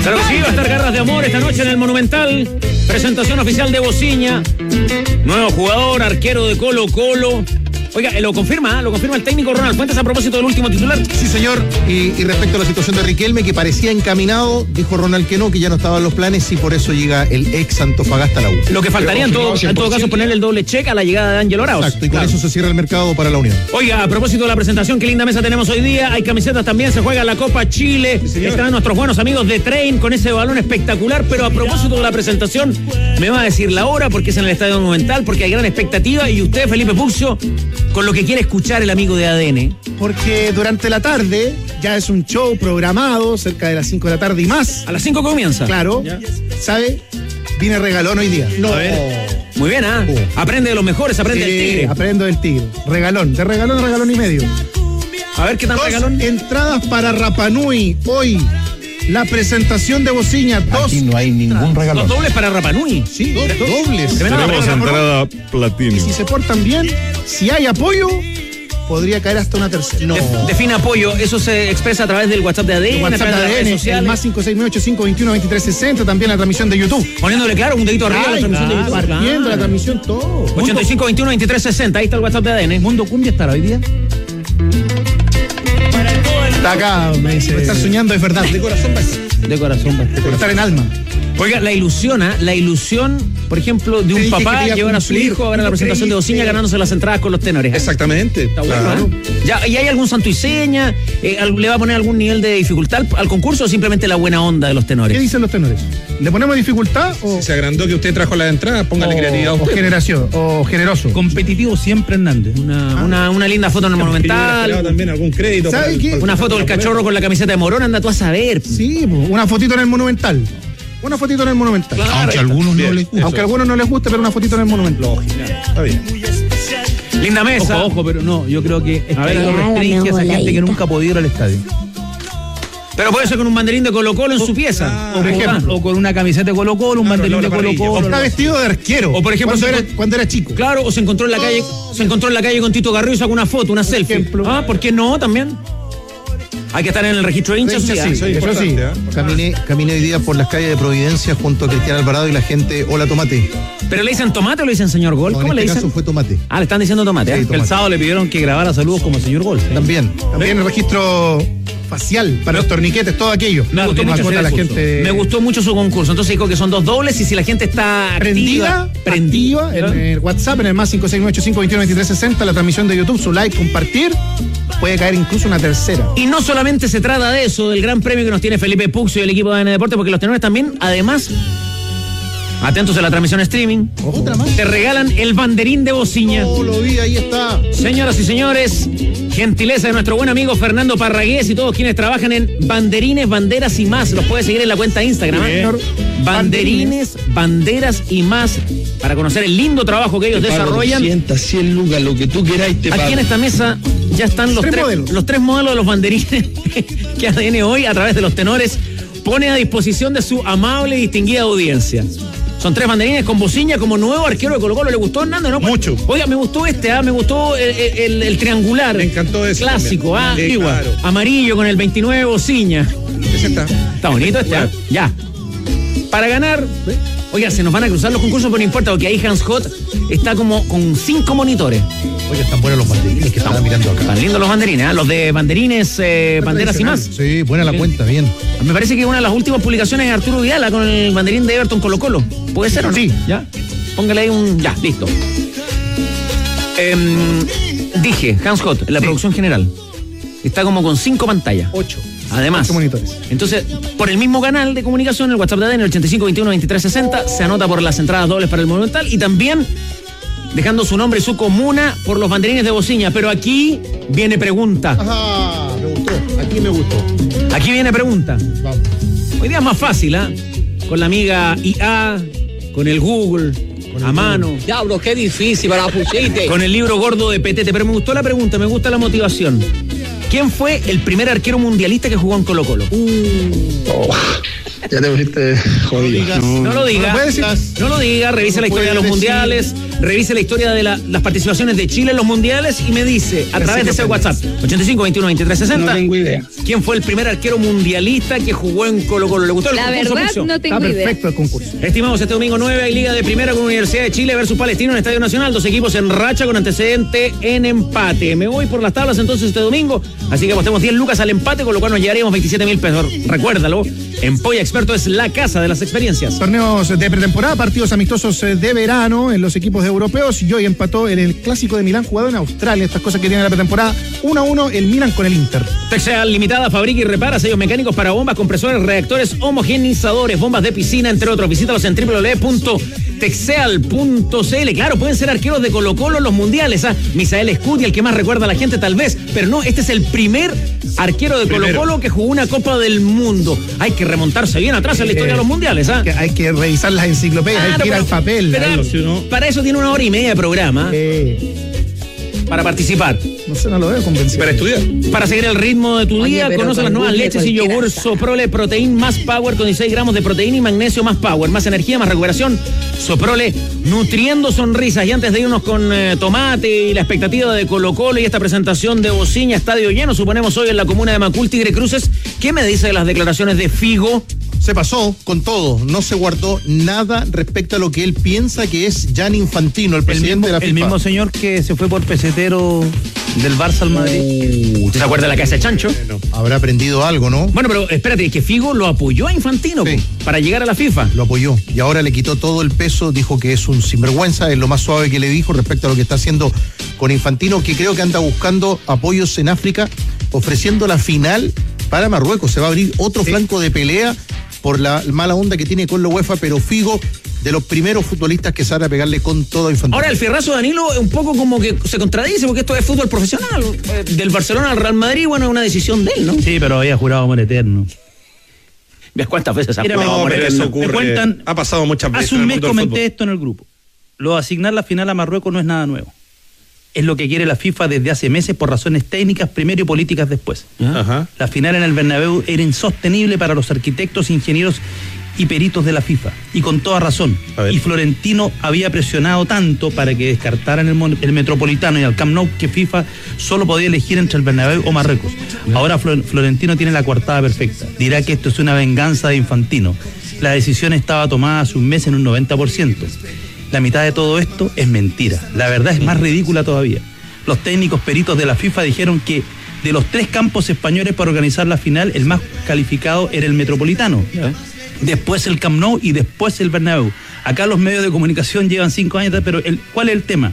Claro que sí, va a estar Garras de Amor esta noche en el Monumental. Presentación oficial de Bociña. Nuevo jugador, arquero de Colo-Colo. Oiga, lo confirma el técnico Ronald Fuentes a propósito del último titular. Sí, señor. Y respecto a la situación de Riquelme, que parecía encaminado, dijo Ronald que no, que ya no estaban los planes y por eso llega el ex Antofagasta a la U. Lo que faltaría en todo caso ponerle el doble check a la llegada de Ángel Oraos. Exacto, y con eso se cierra el mercado para la Unión. Oiga, a propósito de la presentación, qué linda mesa tenemos hoy día. Hay camisetas también, se juega la Copa Chile. Sí, están nuestros buenos amigos de Train con ese balón espectacular, pero a propósito de la presentación, me va a decir la hora porque es en el Estadio Monumental, porque hay gran expectativa y usted, Felipe Puccio, con lo que quiere escuchar el amigo de ADN. Porque durante la tarde ya es un show programado, cerca de las 5 de la tarde y más. A las 5 comienza. Claro. ¿Ya? ¿Sabe? Viene regalón hoy día. No. A ver. Muy bien, ¿ah? Aprende de los mejores, aprende del Tigre. Aprendo del Tigre. Regalón. De regalón a regalón y medio. A ver, ¿qué tal regalón? Entradas para Rapa Nui hoy. La presentación de Bociña, Aquí no hay ningún regalo. ¿Dos dobles para Rapa Nui? Sí, dobles. Tenemos entrada platino. Y si se portan bien, si hay apoyo, podría caer hasta una tercera. No. Define apoyo, eso se expresa a través del WhatsApp de ADN, el WhatsApp de ADN, el más 56985212360, también la transmisión de YouTube. Poniéndole claro un dedito arriba a la transmisión de YouTube. Partiendo la transmisión todo. 85212360, ahí está el WhatsApp de ADN. ¿Mundo Cumbia estará hoy día? Está acá, me dice. Está soñando, es verdad. De corazón va a estar. De corazón va a estar. Estar en alma. Oiga, la ilusión, por ejemplo, de un papá llevar a su hijo a ver la presentación de Bociña ganándose las entradas con los tenores. Exactamente. Está bueno, ¿Ya? ¿Y hay algún santo y seña? ¿Le va a poner algún nivel de dificultad al concurso o simplemente la buena onda de los tenores? ¿Qué dicen los tenores? ¿Le ponemos dificultad o...? Si se agrandó que usted trajo la entrada, póngale creatividad a usted. O generación, o generoso. Competitivo siempre, Hernández. Una linda foto en el Monumental. También algún crédito. ¿Sabe qué? Una foto del cachorro con la camiseta de Morón, anda tú a saber. Sí, una fotito en el Monumental. Una fotito en el Monumental. Claro, aunque a algunos no les guste. Aunque a algunos no les guste, pero una fotito en el Monumental. Lógico. Está bien. Linda mesa. Ojo, pero no, yo creo que esta lo restringe a esa gente que nunca ha podido ir al estadio. Pero puede ser con un banderín de Colo-Colo en su pieza. Por ejemplo. O con una camiseta de Colo-Colo, un banderín de Colo-Colo. O está vestido de arquero. O por ejemplo, cuando era chico. Claro, o se encontró en la calle con Tito Garrido y sacó una foto, una selfie. Ejemplo. ¿Por qué no también? Hay que estar en el registro de hinchas. Sí, eso sí. Caminé hoy día por las calles de Providencia junto a Cristian Alvarado y la gente, hola tomate. ¿Pero le dicen tomate o le dicen señor Gol? No, ¿Cómo en le este dicen? caso fue tomate. Le están diciendo tomate. Sí, El sábado le pidieron que grabara saludos como señor Gol. También el registro facial para los torniquetes, todo aquello. Me gustó mucho su concurso. Entonces dijo que son dos dobles y si la gente está prendida en el WhatsApp, en el más 56985212360, la transmisión de YouTube, su like, compartir, puede caer incluso una tercera. Y no solamente se trata de eso, del gran premio que nos tiene Felipe Puccio y el equipo de ADN Deportes, porque los tenores también, además, atentos a la transmisión streaming, otra más, te regalan el banderín de Bociña. Oh, lo vi, ahí está. Señoras y señores, gentileza de nuestro buen amigo Fernando Parragués y todos quienes trabajan en Banderines, Banderas y Más. Los puede seguir en la cuenta de Instagram. Banderines, Banderas y Más, para conocer el lindo trabajo que ellos desarrollan. 200, 100 lucas, lo que tú queráis te pago. Aquí en esta mesa ya están los tres modelos de los banderines que ADN hoy, a través de los tenores, pone a disposición de su amable y distinguida audiencia. Son 3 banderines con Bociña como nuevo arquero de Colo-Colo. ¿Le gustó, Hernando? ¿No? Mucho. Oiga, me gustó me gustó el triangular. Me encantó ese. Clásico, igual. Claro. Amarillo con el 29 Bociña. Ese está bonito este, Ya. Para ganar, oiga, se nos van a cruzar los concursos, pero no importa, porque ahí Hans Hot está como con 5 monitores. Oye, están buenos los banderines que están mirando acá. Están lindos los banderines, los de banderines, Banderas y Más. Sí, buena la cuenta, bien. Me parece que una de las últimas publicaciones es Arturo Vidal con el banderín de Everton Colo-Colo. ¿Puede ser o no? Sí. ¿Ya? Póngale ahí ya, listo. Dije, Hans Hot, en la producción general, está como con 5 pantallas. 8. Además, 8 monitores. Entonces, por el mismo canal de comunicación, el WhatsApp de ADN, el 85212360, se anota por las entradas dobles para el Monumental y también dejando su nombre y su comuna por los banderines de Bociña. Pero aquí viene pregunta. Ajá, me gustó. Aquí me gustó. Aquí viene pregunta. Vamos. Hoy día es más fácil, con la amiga IA, con el Google, a mano. Diablo, qué difícil para la pusiste. Con el libro gordo de Petete. Pero me gustó la pregunta, me gusta la motivación. ¿Quién fue el primer arquero mundialista que jugó en Colo-Colo? Ya te volviste jodido. No lo diga, revisa la historia de los mundiales. revise la historia de las participaciones de Chile en los mundiales y me dice, a través de ese WhatsApp, 85 21 23 60, No tengo idea. quién fue el primer arquero mundialista que jugó en Colo-Colo. ¿Le gustó el La concurso, verdad, Pulso? no tengo Está idea. perfecto el concurso. Estimados, este domingo 9 hay Liga de Primera con Universidad de Chile versus Palestino en Estadio Nacional. Dos equipos en racha con antecedente en empate. Me voy por las tablas entonces este domingo, así que apostemos 10 lucas al empate, con lo cual nos llevaríamos 27.000 pesos. Recuérdalo, en Polla Experto es la casa de las experiencias. Torneos de pretemporada, partidos amistosos de verano en los equipos europeos y hoy empató en el Clásico de Milán jugado en Australia. Estas cosas que tiene la pretemporada, 1-1 el Milan con el Inter. Texal Limitada fabrica y repara sellos mecánicos para bombas, compresores, reactores, homogenizadores, bombas de piscina, entre otros. Visítalos en www.texeal.cl. Claro, pueden ser arqueros de Colo-Colo en los mundiales. Misael Scuti, el que más recuerda a la gente tal vez, pero no, este es el primer arquero de Colo-Colo que jugó una Copa del Mundo. Hay que remontarse bien atrás en la historia de los mundiales. Hay que revisar las enciclopedias, hay que ir al papel. Pero, para eso tiene 1 hora y media de programa para participar. No sé, no lo veo convencido. Para estudiar. Para seguir el ritmo de tu Oye, día, pero conoce con las nuevas Google leches y cualquiera yogur está. Soprole Protein más Power con 16 gramos de proteína y magnesio más Power, más energía, más recuperación. Soprole nutriendo sonrisas. Y antes de irnos con tomate y la expectativa de Colo-Colo y esta presentación de Bociña, estadio lleno, suponemos hoy en la comuna de Macul, Tigre Cruces, ¿qué me dice de las declaraciones de Figo? Se pasó con todo, no se guardó nada respecto a lo que él piensa que es Gianni Infantino, el presidente de la FIFA. El mismo señor que se fue por pesetero del Barça al Madrid. ¿Usted se acuerda de la casa de Chancho? Habrá aprendido algo, ¿no? Bueno, pero espérate, que Figo lo apoyó a Infantino Sí. para llegar a la FIFA. Lo apoyó y ahora le quitó todo el peso, dijo que es un sinvergüenza, es lo más suave que le dijo respecto a lo que está haciendo con Infantino, que creo que anda buscando apoyos en África, ofreciendo la final para Marruecos. Se va a abrir otro flanco de pelea por la mala onda que tiene con la UEFA, pero Figo, de los primeros futbolistas que sale a pegarle con todo a Infantino. Ahora, el fierrazo de Danilo es un poco como que se contradice, porque esto es fútbol profesional. Del Barcelona al Real Madrid, bueno, es una decisión de él, ¿no? Sí, pero había jurado amor eterno. ¿Ves cuántas veces ha Mira, jugado no, por pero eterno? eso ocurre. Me cuentan- Ha pasado muchas veces. Hace en un el mes mundo del comenté fútbol. esto en el grupo. Lo de asignar la final a Marruecos no es nada nuevo. Es lo que quiere la FIFA desde hace meses por razones técnicas primero y políticas después. Ajá. La final en el Bernabéu era insostenible para los arquitectos, ingenieros y peritos de la FIFA, y con toda razón. A ver. Y Florentino había presionado tanto para que descartaran el Metropolitano y el Camp Nou que FIFA solo podía elegir entre el Bernabéu o Marruecos. Ahora Florentino tiene la coartada perfecta. Dirá que esto es una venganza de Infantino. La decisión estaba tomada hace un mes en un 90%. La mitad de todo esto es mentira. La verdad es más ridícula todavía. Los técnicos peritos de la FIFA dijeron que de los 3 campos españoles para organizar la final, el más calificado era el Metropolitano. Después el Camp Nou y después el Bernabéu. Acá los medios de comunicación llevan 5 años, pero ¿cuál es el tema?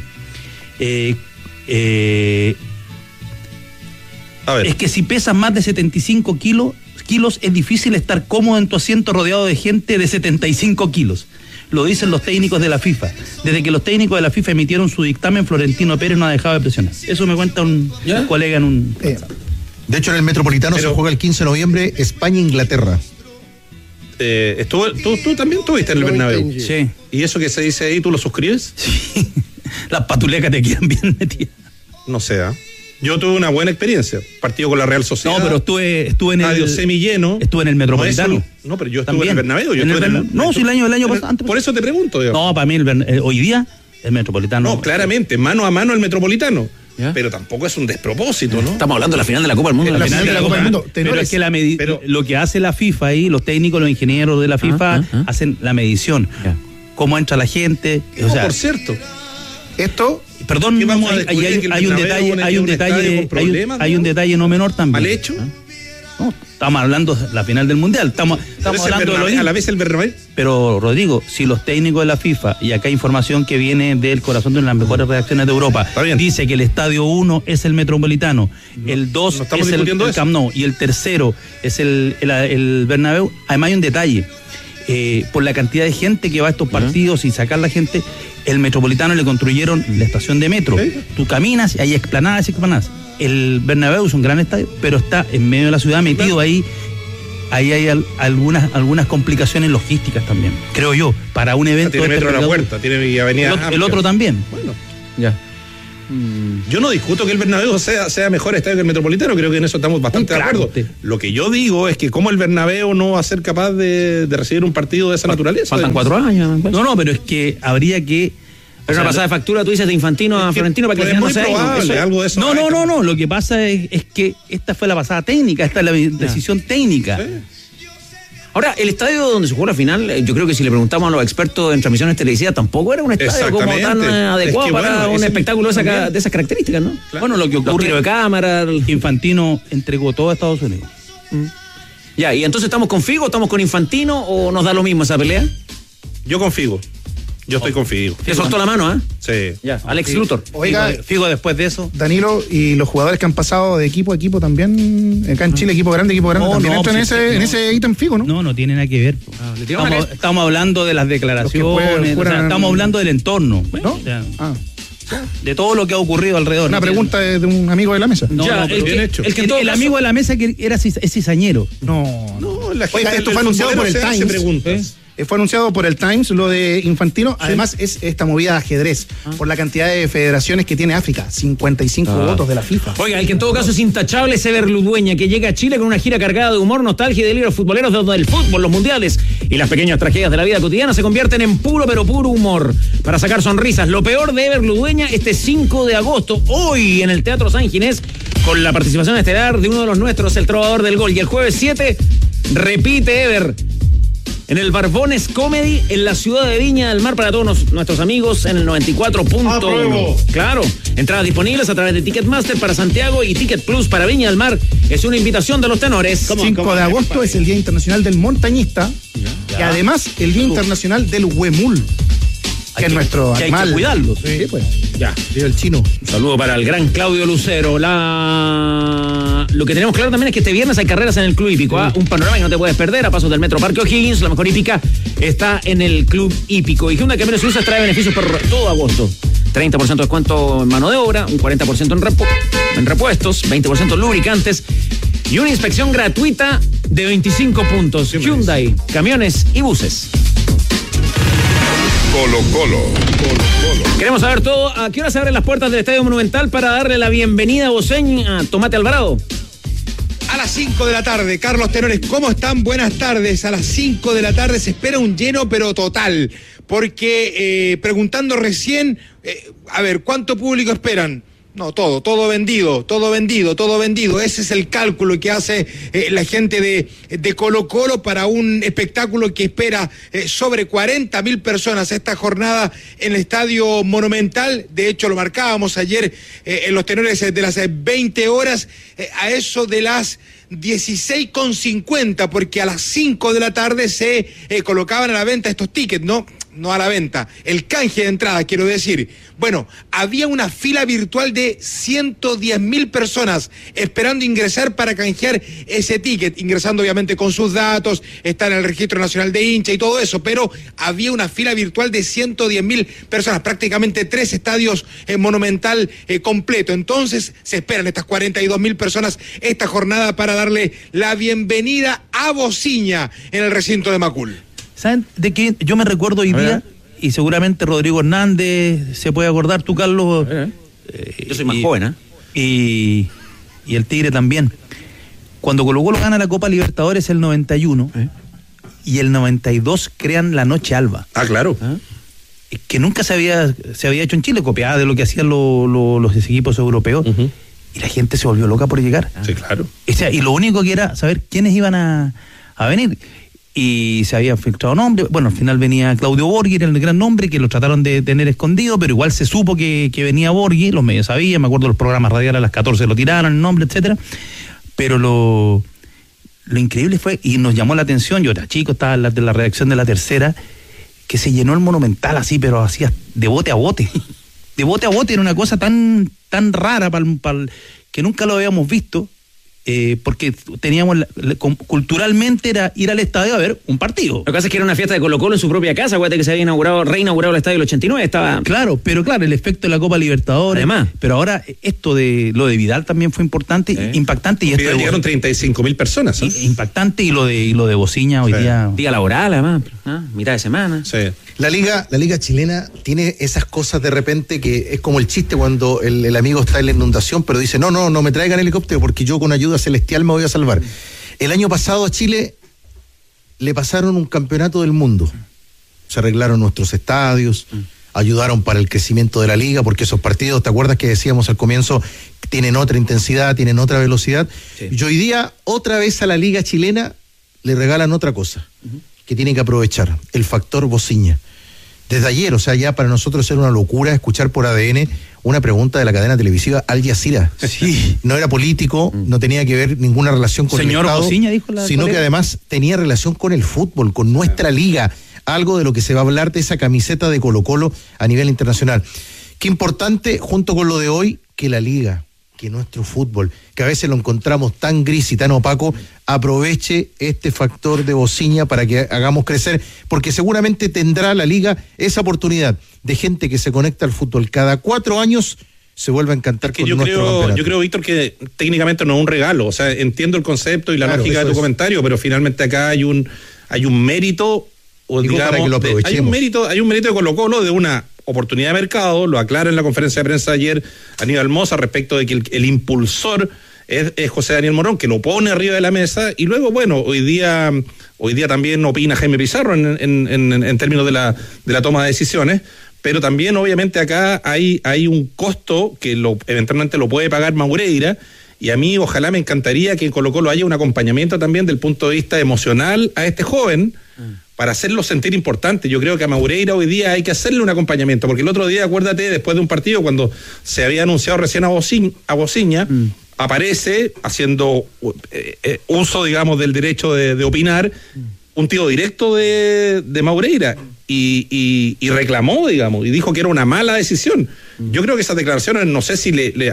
A ver. Es que si pesas más de 75 kilos, es difícil estar cómodo en tu asiento rodeado de gente de 75 kilos. Lo dicen los técnicos de la FIFA. Desde que los técnicos de la FIFA emitieron su dictamen, Florentino Pérez no ha dejado de presionar. Eso me cuenta un colega en un... De hecho, en el Metropolitano se juega el 15 de noviembre España-Inglaterra. ¿Tú también estuviste en el Bernabéu? Sí. ¿Y eso que se dice ahí, tú lo suscribes? Sí. Las patulecas te quedan bien metidas. No sé, ¿ah? Yo tuve una buena experiencia. Partido con la Real Sociedad. No, pero estuve en el... Estadio semilleno. Estuve en el Metropolitano. No, pero yo estuve También. en el Bernabéu. Yo ¿En el estuve Bernabéu? No, si el año pasado. Antes. Por eso te pregunto, digamos. No, para mí hoy día el Metropolitano... No, claramente, mano a mano el Metropolitano. ¿Ya? Pero tampoco es un despropósito, ¿no? Estamos hablando de la final de la Copa del Mundo. La final de la Copa del Mundo. Pero es que lo que hace la FIFA ahí, los técnicos, los ingenieros de la FIFA hacen la medición. Ya. Cómo entra la gente. No, por cierto. Esto, Perdón, ¿Qué vamos a descubrir que el hay un Bernabéu detalle, es un estadio con problemas, hay un digamos? detalle no menor también. ¿Mal hecho? No, estamos hablando de la final del Mundial. Estamos Pero es el hablando de Bernabéu, lo a la vez el Bernabéu. Pero, Rodrigo, si los técnicos de la FIFA, y acá hay información que viene del corazón de las mejores redacciones de Europa, Está bien. dice que el estadio 1 es el Metropolitano, el 2 no estamos es el discutiendo eso. Camp Nou y el tercero es el Bernabéu. Además hay un detalle, por la cantidad de gente que va a estos partidos y sacar la gente, el Metropolitano le construyeron la estación de metro. Sí. Tú caminas y hay explanadas y explanadas. El Bernabéu es un gran estadio, pero está en medio de la ciudad metido ahí. Ahí hay algunas complicaciones logísticas también, creo yo, para un evento. Tiene de metro a la espectáculo. puerta, tiene avenida. El otro también. Bueno, Ya. yo no discuto que el Bernabéu sea mejor estadio que el Metropolitano, creo que en eso estamos bastante de acuerdo. usted. Lo que yo digo es que como el Bernabéu no va a ser capaz de recibir un partido de esa naturaleza. Faltan 4 años. No, pero es que habría que Pero una pasada de factura, tú dices, de Infantino a Florentino para que al final no sea probable, algo de eso. No. Lo que pasa es que esta fue la pasada técnica, esta es la decisión técnica. Sí. Ahora, el estadio donde se jugó la final, yo creo que si le preguntamos a los expertos en transmisiones televisivas, tampoco era un estadio como tan adecuado para un espectáculo de esas características, ¿no? Claro. Bueno, lo que ocurre, los tiros de cámara. Infantino entregó todo a Estados Unidos. Ya, y entonces ¿estamos con Figo, estamos con Infantino o nos da lo mismo esa pelea? Yo con Figo. Yo estoy con Figo. Te soltó la mano, ¿eh? Sí. Ya, Alex Luthor. Oiga, Figo después de eso. Danilo, y los jugadores que han pasado de equipo a equipo también, acá en Chile, equipo grande, también entran en ese ítem Figo, ¿no? No tiene nada que ver. Estamos hablando de las declaraciones, estamos hablando del entorno. ¿No? O sea, de todo lo que ha ocurrido alrededor. Una pregunta de un amigo de la mesa. El amigo de la mesa que es cizañero. No, la gente. Oiga, esto fue anunciado por el Times. Fue anunciado por el Times lo de Infantino. Además, es esta movida de ajedrez por la cantidad de federaciones que tiene África. 55 votos de la FIFA. Oiga, el que en todo caso es intachable es Ever Ludueña, que llega a Chile con una gira cargada de humor, nostalgia y delirios futboleros, donde el fútbol, los mundiales y las pequeñas tragedias de la vida cotidiana se convierten en puro humor. Para sacar sonrisas, lo peor de Ever Ludueña este 5 de agosto, hoy en el Teatro San Ginés, con la participación estelar de uno de los nuestros, el trovador del gol. Y el jueves 7 repite Ever en el Barbones Comedy en la ciudad de Viña del Mar para todos nuestros amigos en el 94.1. Claro, entradas disponibles a través de Ticketmaster para Santiago y Ticket Plus para Viña del Mar. Es una invitación de los tenores. 5 de agosto es el Día Internacional del Montañista y además el Día Internacional del Huemul, que es nuestro animal. Hay que cuidarlo. Sí, pues. Ya. Viva el chino. Un saludo para el gran Claudio Lucero. Lo que tenemos claro también es que este viernes hay carreras en el Club Hípico. Un panorama que no te puedes perder a pasos del Metro Parque O'Higgins. La mejor hípica está en el Club Hípico. Y Hyundai Camiones Suizas trae beneficios por todo agosto. 30% de descuento en mano de obra, un 40% en repuestos, 20% en lubricantes y una inspección gratuita de 25 puntos. Hyundai, camiones y buses. Colo-Colo. Queremos saber todo. ¿A qué hora se abren las puertas del Estadio Monumental para darle la bienvenida a Boseñ a Tomate Alvarado? A las 5 de la tarde, Carlos Tenores, ¿cómo están? Buenas tardes. A las 5 de la tarde se espera un lleno, pero total. Porque preguntando recién, a ver, ¿cuánto público esperan? No, todo vendido. Ese es el cálculo que hace la gente de Colo-Colo para un espectáculo que espera sobre 40.000 personas esta jornada en el Estadio Monumental. De hecho, lo marcábamos ayer en los tenores de las 20 horas, a eso de las 16:50, porque a las 5 de la tarde se colocaban a la venta estos tickets, no a la venta, el canje de entrada, quiero decir. Bueno, había una fila virtual de 110.000 personas esperando ingresar para canjear ese ticket, ingresando obviamente con sus datos, estar en el Registro Nacional de Hincha y todo eso, pero había una fila virtual de 110.000 personas, prácticamente 3 estadios Monumental completo. Entonces se esperan estas 42.000 personas esta jornada para darle la bienvenida a Bociña en el recinto de Macul. ¿Saben de qué? Yo me recuerdo hoy día, y seguramente Rodrigo Hernández se puede acordar, tú, Carlos. Yo soy más joven, y el Tigre también. Cuando Colo-Colo gana la Copa Libertadores el 91, y el 92 crean la Noche Alba. Ah, claro. Que nunca se había hecho en Chile, copiada de lo que hacían los equipos europeos. Y la gente se volvió loca por llegar. Sí, claro. O sea, y lo único que era saber quiénes iban a venir. Y se habían filtrado nombres. Bueno, al final venía Claudio Borghi, era el gran nombre, que lo trataron de tener escondido, pero igual se supo que venía Borghi, los medios sabían, me acuerdo los programas radiales a las 14 lo tiraron, el nombre, etcétera. Pero lo increíble fue, y nos llamó la atención, yo era chico, estaba de la redacción de La Tercera, que se llenó el Monumental así, pero así de bote a bote. De bote a bote, era una cosa tan rara que nunca lo habíamos visto. Porque teníamos culturalmente era ir al estadio a ver un partido. Lo que pasa es que era una fiesta de Colo-Colo en su propia casa. Acuérdate que se había reinaugurado el estadio del 89. Estaba. Claro, el efecto de la Copa Libertadores. Además. Pero ahora esto de lo de Vidal también fue importante, impactante. Y esto llegaron 35.000 personas. Impactante, y lo de Bociña hoy día. Día laboral, además. Mitad de semana. Sí. La liga chilena tiene esas cosas de repente que es como el chiste cuando el amigo está en la inundación, pero dice, no me traigan helicóptero porque yo con ayuda celestial me voy a salvar. El año pasado a Chile le pasaron un campeonato del mundo. Se arreglaron nuestros estadios, ayudaron para el crecimiento de la liga, porque esos partidos, ¿te acuerdas que decíamos al comienzo? Tienen otra intensidad, tienen otra velocidad. Sí. Y hoy día, otra vez a la liga chilena le regalan otra cosa, que tiene que aprovechar, el factor Bociña. Desde ayer, o sea, ya para nosotros era una locura escuchar por ADN una pregunta de la cadena televisiva Al Jazeera. Sí. No era político, no tenía que ver ninguna relación con Señor el Estado, Bociña, dijo la sino colega, que además tenía relación con el fútbol, con nuestra liga, algo de lo que se va a hablar de esa camiseta de Colo-Colo a nivel internacional. Qué importante, junto con lo de hoy, que la liga, que nuestro fútbol, que a veces lo encontramos tan gris y tan opaco, aproveche este factor de Bociña para que hagamos crecer, porque seguramente tendrá la liga esa oportunidad de gente que se conecta al fútbol. Cada 4 años se vuelve a encantar con nuestro campeonato. Yo creo, Víctor, que técnicamente no es un regalo. O sea, entiendo el concepto y la lógica de tu comentario, pero finalmente acá hay un mérito, o digamos, para que lo aprovechemos. Hay un mérito de Colo-Colo de una oportunidad de mercado, lo aclara en la conferencia de prensa ayer Aníbal Mosa respecto de que el impulsor es José Daniel Morón, que lo pone arriba de la mesa, y luego, bueno, hoy día también opina Jaime Pizarro en términos de la toma de decisiones, pero también obviamente acá hay un costo que eventualmente lo puede pagar Maureira, y a mí ojalá me encantaría que en Colo-Colo haya un acompañamiento también del punto de vista emocional a este joven, para hacerlo sentir importante. Yo creo que a Maureira hoy día hay que hacerle un acompañamiento, porque el otro día, acuérdate, después de un partido, cuando se había anunciado recién a Bociña, aparece haciendo uso, digamos, del derecho de opinar, un tiro directo de Maureira, y reclamó, digamos, y dijo que era una mala decisión. Yo creo que esas declaraciones, no sé si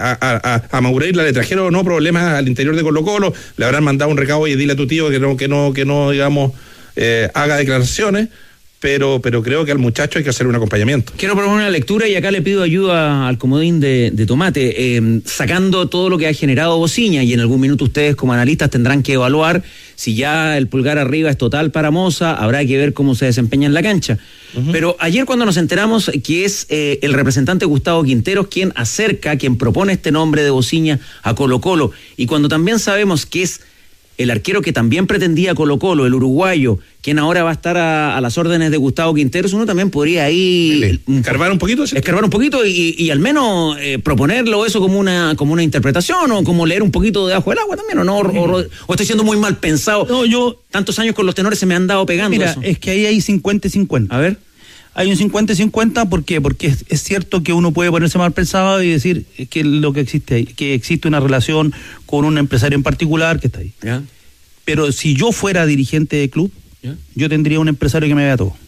a Maureira le trajeron o no problemas al interior de Colo-Colo, le habrán mandado un recado y dile a tu tío que no digamos, haga declaraciones, pero creo que al muchacho hay que hacer un acompañamiento. Quiero proponer una lectura y acá le pido ayuda al comodín de Tomate, sacando todo lo que ha generado Bociña, y en algún minuto ustedes como analistas tendrán que evaluar si ya el pulgar arriba es total para Mosa, habrá que ver cómo se desempeña en la cancha. Pero ayer cuando nos enteramos que es el representante Gustavo Quinteros quien propone este nombre de Bociña a Colo-Colo, y cuando también sabemos que es el arquero que también pretendía Colo-Colo, el uruguayo, quien ahora va a estar a las órdenes de Gustavo Quinteros, uno también podría ahí escarbar un poquito, ¿sí? Escarbar un poquito y al menos proponerlo eso como una interpretación, o como leer un poquito debajo del agua también, o estoy siendo muy mal pensado. No, yo tantos años con los tenores se me han dado pegando. Mira, eso. Es que ahí hay 50-50. A ver. Hay un 50-50, ¿por qué? Porque es cierto que uno puede ponerse mal pensado y decir que lo que existe ahí, que existe una relación con un empresario en particular que está ahí. ¿Ya? Pero si yo fuera dirigente de club, ¿ya?, yo tendría un empresario que me vea todo.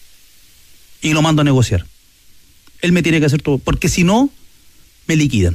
Y lo mando a negociar. Él me tiene que hacer todo, porque si no, me liquidan.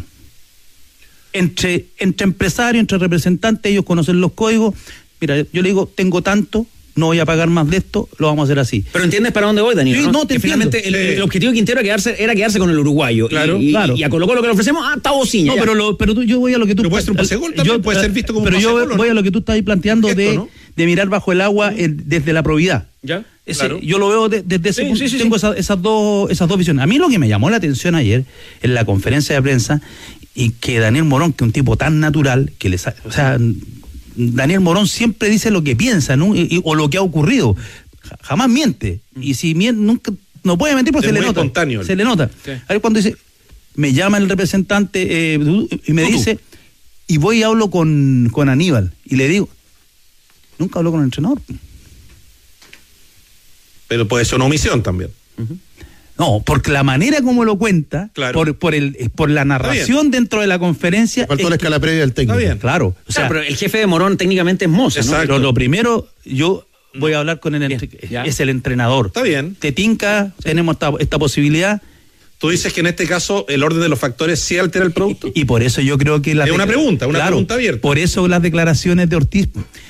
Entre empresarios, entre representantes, ellos conocen los códigos. Mira, yo le digo, tengo tanto, no voy a pagar más de esto, lo vamos a hacer así. Pero ¿entiendes para dónde voy, Daniel? Sí, no, te entiendo. Finalmente el objetivo de Quintero era quedarse con el uruguayo. Claro. Y a Colo-Colo que le ofrecemos, está Bociña. No, pero yo voy a lo que tú... Pero puede ser un pase gol también, puede ser visto como un pase gol. Pero yo voy a lo que tú estás ahí planteando ¿no? de mirar bajo el agua desde la probidad. ¿Ya? Claro. Yo lo veo desde ese punto. Sí. Tengo esas dos visiones. A mí lo que me llamó la atención ayer en la conferencia de prensa, y que Daniel Morón, que es un tipo tan natural, Daniel Morón siempre dice lo que piensa, ¿no? O lo que ha ocurrido. Jamás miente. Y si miente, nunca, no puede mentir porque se le nota. Espontáneo. Se le nota. Sí. A ver, cuando dice, me llama el representante y me dice, y voy y hablo con Aníbal, y le digo, nunca habló con el entrenador. Pero puede ser una omisión también. No, porque la manera como lo cuenta, claro, por la narración dentro de la conferencia. Faltó la escala previa del técnico. Está bien, claro. O sea, pero el jefe de Morón técnicamente es Mosa, ¿no? Pero lo primero, yo voy a hablar con es el entrenador. Está bien. Te tinca, tenemos esta posibilidad. Tú dices que en este caso el orden de los factores sí altera el producto. Y por eso yo creo que es una pregunta abierta. Por eso las declaraciones de Ortiz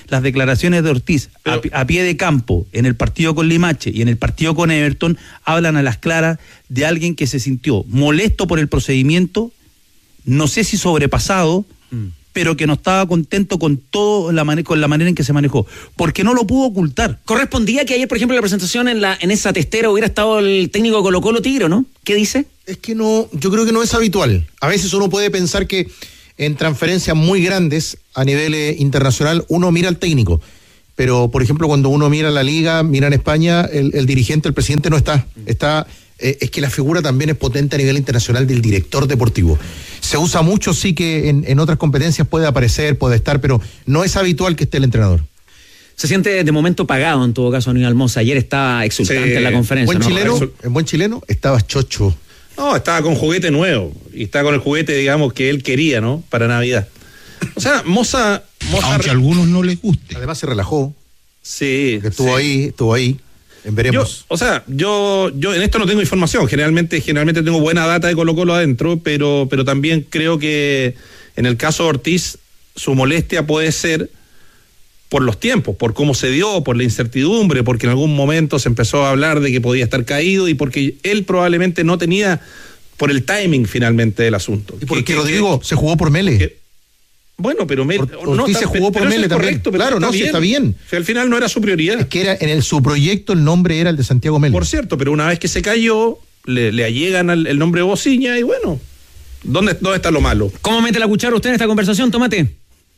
a pie de campo en el partido con Limache y en el partido con Everton hablan a las claras de alguien que se sintió molesto por el procedimiento, no sé si sobrepasado, pero que no estaba contento con con la manera en que se manejó, porque no lo pudo ocultar. Correspondía que ayer, por ejemplo, en la presentación en esa testera hubiera estado el técnico de Colo-Colo Tigre, ¿no? ¿Qué dice? Es que no, yo creo que no es habitual. A veces uno puede pensar que en transferencias muy grandes a nivel internacional uno mira al técnico, pero por ejemplo cuando uno mira la liga, mira en España, el dirigente, el presidente no está es que la figura también es potente a nivel internacional del director deportivo. Se usa mucho, sí, que en otras competencias puede aparecer, puede estar, pero no es habitual que esté el entrenador. Se siente de momento pagado en todo caso Aníbal Mosa. Ayer estaba exultante en la conferencia. En buen chileno estaba chocho. No, estaba con juguete nuevo y estaba con el juguete, digamos, que él quería, ¿no? Para Navidad. O sea, Mosa aunque a algunos no les guste. Además se relajó. Sí. Estuvo ahí. Veremos. Yo en esto no tengo información. Generalmente tengo buena data de Colo-Colo adentro, pero también creo que en el caso de Ortiz, su molestia puede ser por los tiempos, por cómo se dio, por la incertidumbre, porque en algún momento se empezó a hablar de que podía estar caído y porque él probablemente no tenía por el timing finalmente del asunto. Y porque Rodrigo se jugó por Mele. Bueno, pero Ortiz se jugó por Mele también. Correcto, claro, no, sí está bien. O sea, al final no era su prioridad. Es que era su proyecto, el nombre era el de Santiago Mele. Por cierto, pero una vez que se cayó, le allegan el nombre de Bociña y bueno, ¿dónde está lo malo? ¿Cómo mete la cuchara usted en esta conversación, Tomate?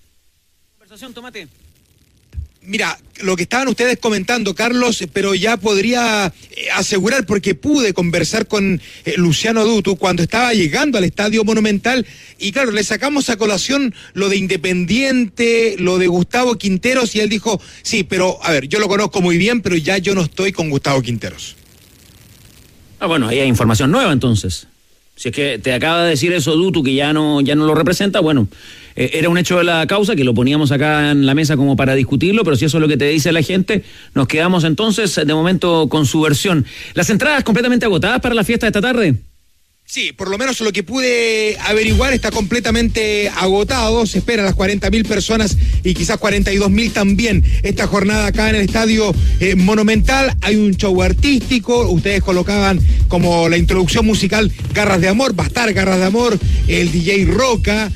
Mira, lo que estaban ustedes comentando, Carlos, pero ya podría asegurar, porque pude conversar con Luciano Dutu cuando estaba llegando al Estadio Monumental, y claro, le sacamos a colación lo de Independiente, lo de Gustavo Quinteros, y él dijo, sí, pero a ver, yo lo conozco muy bien, pero ya yo no estoy con Gustavo Quinteros. Bueno, ahí hay información nueva entonces. Si es que te acaba de decir eso Dutu, que ya no lo representa, bueno, era un hecho de la causa, que lo poníamos acá en la mesa como para discutirlo, pero si eso es lo que te dice la gente, nos quedamos entonces de momento con su versión. ¿Las entradas completamente agotadas para la fiesta de esta tarde? Sí, por lo menos lo que pude averiguar está completamente agotado. Se esperan las 40.000 personas y quizás 42.000 también esta jornada acá en el Estadio Monumental. Hay un show artístico, ustedes colocaban como la introducción musical Garras de Amor, va a estar Garras de Amor, el DJ Roca,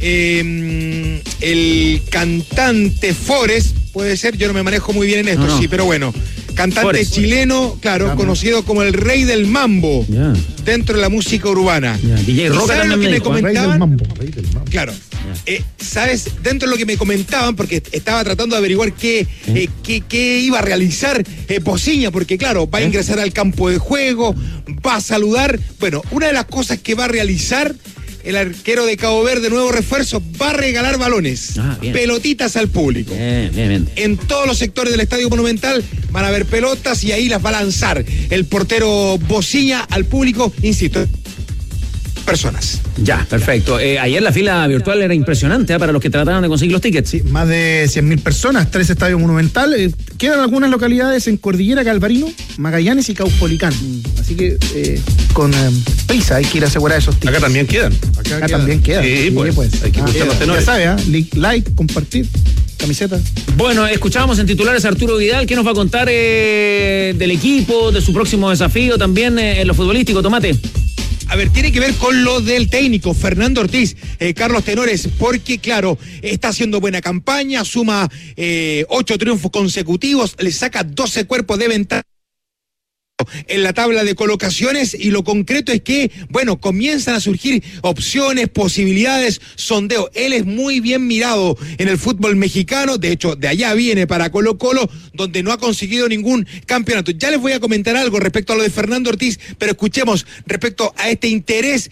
el cantante Forest, puede ser, yo no me manejo muy bien en esto, no. Sí, pero bueno. Cantante Forest. Chileno, claro, conocido como el rey del mambo, dentro de la música urbana. DJ Roca también me dijo, comentaban, rey del mambo. Claro. ¿Sabes? Dentro de lo que me comentaban, porque estaba tratando de averiguar qué iba a realizar Bociña, porque claro, va a ingresar al campo de juego, va a saludar. Bueno, una de las cosas que va a realizar el arquero de Cabo Verde, nuevo refuerzo, va a regalar balones, pelotitas al público. Bien. En todos los sectores del Estadio Monumental van a haber pelotas y ahí las va a lanzar el portero Bociña al público, insisto, personas. Ya, perfecto. Ayer la fila virtual era impresionante para los que trataron de conseguir los tickets. Sí, más de 100.000 personas, 3 estadios monumentales. Quedan algunas localidades en Cordillera, Calvarino, Magallanes y Caupolicán. Así que con prisa hay que ir a asegurar esos tickets. Acá también quedan. Acá también quedan. Sí, pues. Hay que escuchar los tenores. Ya sabe, like, compartir, camiseta. Bueno, escuchábamos en titulares a Arturo Vidal, que nos va a contar del equipo, de su próximo desafío también en lo futbolístico. Tomate. A ver, tiene que ver con lo del técnico Fernando Ortiz, Carlos Tenores, porque claro, está haciendo buena campaña, suma 8 triunfos consecutivos, le saca 12 cuerpos de ventaja en la tabla de colocaciones, y lo concreto es que, bueno, comienzan a surgir opciones, posibilidades, sondeo. Él es muy bien mirado en el fútbol mexicano, de hecho, de allá viene para Colo-Colo, donde no ha conseguido ningún campeonato. Ya les voy a comentar algo respecto a lo de Fernando Ortiz, pero escuchemos respecto a este interés.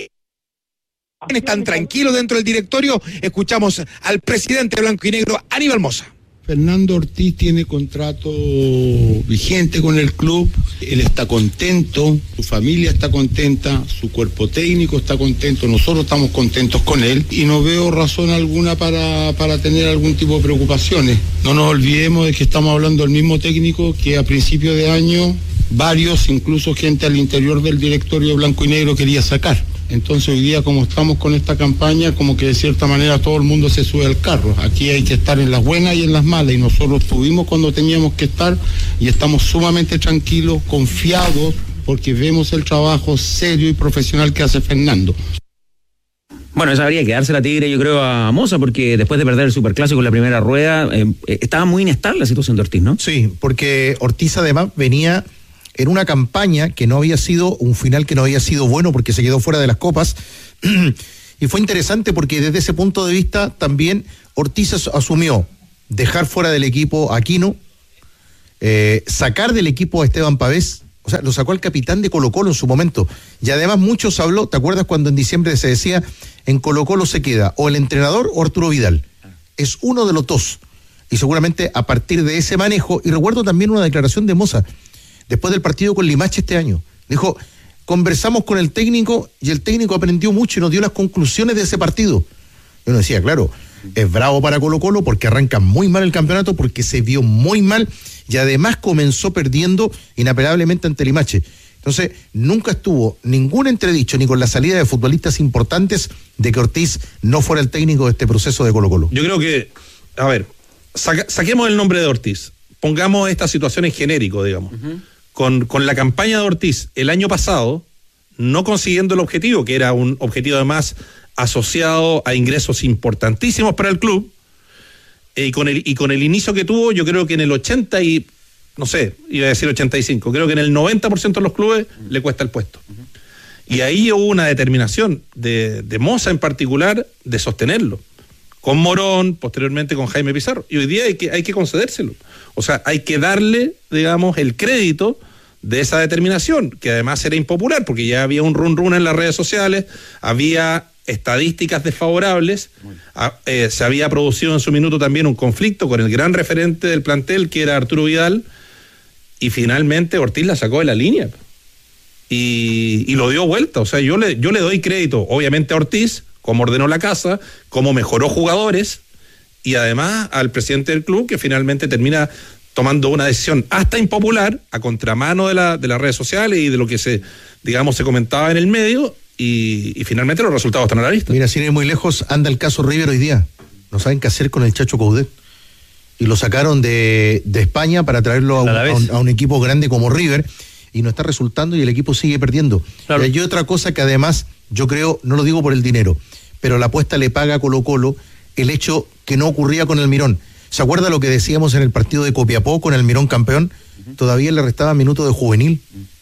Están tranquilos dentro del directorio. Escuchamos al presidente blanco y negro, Aníbal Mosa. Fernando Ortiz tiene contrato vigente con el club, él está contento, su familia está contenta, su cuerpo técnico está contento, nosotros estamos contentos con él y no veo razón alguna para tener algún tipo de preocupaciones. No nos olvidemos de que estamos hablando del mismo técnico que a principio de año varios, incluso gente al interior del directorio blanco y negro, quería sacar. Entonces hoy día, como estamos con esta campaña, como que de cierta manera todo el mundo se sube al carro. Aquí hay que estar en las buenas y en las malas, y nosotros estuvimos cuando teníamos que estar y estamos sumamente tranquilos, confiados, porque vemos el trabajo serio y profesional que hace Fernando. Bueno, esa habría que darse la tigre, yo creo, a Moza, porque después de perder el Superclásico en la primera rueda, estaba muy inestable la situación de Ortiz, ¿no? Sí, porque Ortiz además venía en una campaña que no había sido, un final que no había sido bueno porque se quedó fuera de las copas, y fue interesante porque desde ese punto de vista también Ortiz asumió dejar fuera del equipo a Aquino, sacar del equipo a Esteban Pavés O sea, lo sacó al capitán de Colo-Colo en su momento. Y además muchos habló, ¿te acuerdas cuando en diciembre se decía, en Colo-Colo se queda o el entrenador o Arturo Vidal? Es uno de los dos. Y seguramente a partir de ese manejo, y recuerdo también una declaración de Moza, después del partido con Limache este año, dijo, conversamos con el técnico y el técnico aprendió mucho y nos dio las conclusiones de ese partido. Y uno decía, claro, es bravo para Colo-Colo porque arranca muy mal el campeonato, porque se vio muy mal y además comenzó perdiendo inapelablemente ante Limache. Entonces, nunca estuvo ningún entredicho ni con la salida de futbolistas importantes de que Ortiz no fuera el técnico de este proceso de Colo-Colo. Yo creo que, a ver, saquemos el nombre de Ortiz, pongamos esta situación en genérico, digamos. Con la campaña de Ortiz el año pasado, no consiguiendo el objetivo, que era un objetivo además asociado a ingresos importantísimos para el club, y con el inicio que tuvo, yo creo que en el 80 y, no sé, iba a decir 85, creo que en el 90% de los clubes le cuesta el puesto. Y ahí hubo una determinación de Moza en particular de sostenerlo, con Morón, posteriormente con Jaime Pizarro, y hoy día hay que concedérselo. O sea, hay que darle, digamos, el crédito de esa determinación, que además era impopular, porque ya había un run en las redes sociales, había estadísticas desfavorables, se había producido en su minuto también un conflicto con el gran referente del plantel, que era Arturo Vidal, y finalmente Ortiz la sacó de la línea y lo dio vuelta. O sea, yo le doy crédito, obviamente, a Ortiz, cómo ordenó la casa, cómo mejoró jugadores, y además al presidente del club, que finalmente termina tomando una decisión hasta impopular, a contramano de las redes sociales y de lo que se comentaba en el medio, y finalmente los resultados están a la vista. Mira, sin ir muy lejos, anda el caso River hoy día. No saben qué hacer con el Chacho Coudet. Y lo sacaron de España para traerlo a un equipo grande como River, y no está resultando y el equipo sigue perdiendo. Claro. Y hay otra cosa que además, yo creo, no lo digo por el dinero, pero la apuesta le paga a Colo-Colo el hecho que no ocurría con el Mirón. ¿Se acuerda lo que decíamos en el partido de Copiapó con el Mirón campeón? Todavía le restaban minutos de juvenil.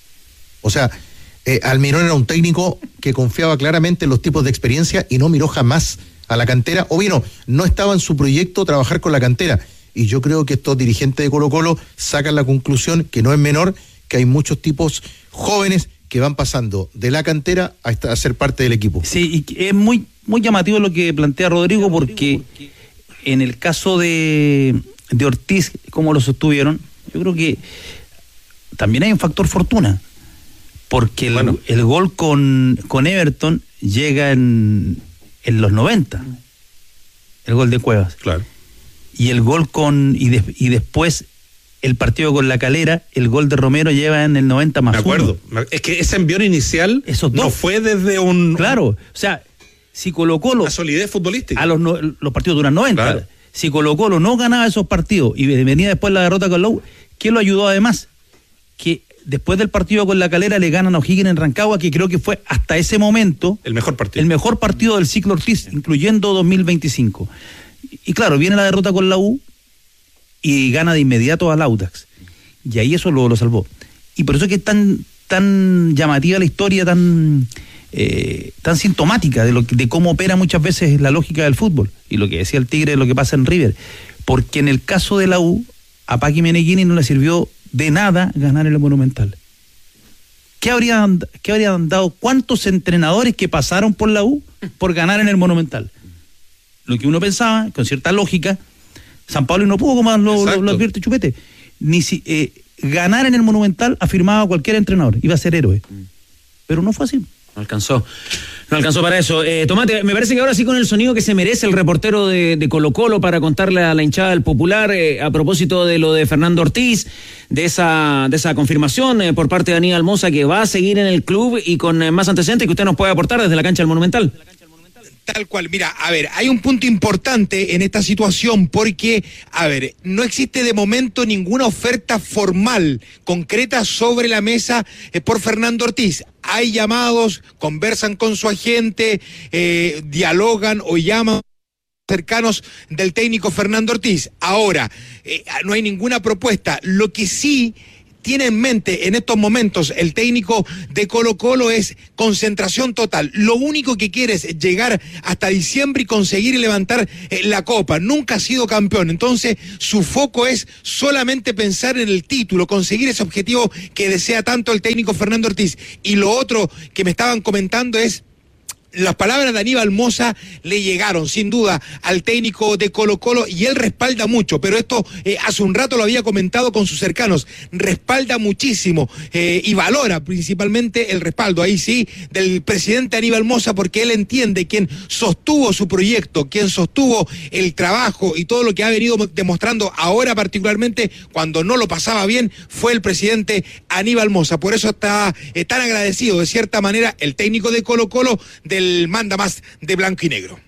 O sea, Almirón era un técnico que confiaba claramente en los tipos de experiencia y no miró jamás a la cantera, o bien no estaba en su proyecto trabajar con la cantera. Y yo creo que estos dirigentes de Colo-Colo sacan la conclusión, que no es menor, que hay muchos tipos jóvenes que van pasando de la cantera a ser parte del equipo. Sí, y es muy, muy llamativo lo que plantea Rodrigo, porque en el caso de Ortiz, como lo sostuvieron, yo creo que también hay un factor fortuna, porque el gol con Everton llega en los 90, el gol de Cuevas. Claro. Y el gol y después el partido con La Calera, el gol de Romero lleva en el 90 más. Me acuerdo. Es que ese envión inicial no fue desde un... Claro, o sea, si Colo-Colo... La solidez futbolística. Los partidos duran 90. Claro. Si Colo-Colo no ganaba esos partidos y venía después la derrota con la U, ¿qué lo ayudó además? Que después del partido con La Calera le ganan a O'Higgins en Rancagua, que creo que fue hasta ese momento el mejor partido del ciclo Ortiz, incluyendo 2025. Y claro, viene la derrota con la U y gana de inmediato al Audax, y ahí eso lo salvó. Y por eso es que es tan llamativa la historia, tan sintomática de cómo opera muchas veces la lógica del fútbol, y lo que decía el Tigre, lo que pasa en River, porque en el caso de la U, a Paqui Meneghini no le sirvió de nada ganar en el Monumental. ¿Qué habrían dado cuántos entrenadores que pasaron por la U por ganar en el Monumental? Lo que uno pensaba, con cierta lógica, San Pablo no pudo, como lo advierte Chupete. Ganar en el Monumental afirmaba cualquier entrenador, iba a ser héroe. Pero no fue así. No alcanzó para eso. Tomate, me parece que ahora sí, con el sonido que se merece el reportero de Colo-Colo para contarle a la hinchada del Popular, a propósito de lo de Fernando Ortiz, de esa confirmación por parte de Aníbal Moza, que va a seguir en el club, y con más antecedentes que usted nos puede aportar desde la cancha del Monumental. Tal cual, mira, a ver, hay un punto importante en esta situación, porque, a ver, no existe de momento ninguna oferta formal, concreta sobre la mesa por Fernando Ortiz. Hay llamados, conversan con su agente, dialogan o llaman cercanos del técnico Fernando Ortiz. Ahora, no hay ninguna propuesta. Lo que sí tiene en mente en estos momentos el técnico de Colo-Colo es concentración total. Lo único que quiere es llegar hasta diciembre y conseguir levantar la copa. Nunca ha sido campeón, entonces su foco es solamente pensar en el título, conseguir ese objetivo que desea tanto el técnico Fernando Ortiz. Y lo otro que me estaban comentando es las palabras de Aníbal Mosa le llegaron sin duda al técnico de Colo-Colo y él respalda mucho, pero esto hace un rato lo había comentado con sus cercanos, respalda muchísimo y valora principalmente el respaldo, ahí sí, del presidente Aníbal Mosa, porque él entiende quien sostuvo su proyecto, quien sostuvo el trabajo y todo lo que ha venido demostrando ahora particularmente cuando no lo pasaba bien, fue el presidente Aníbal Mosa. Por eso está tan agradecido de cierta manera el técnico de Colo-Colo del manda más de blanco y negro.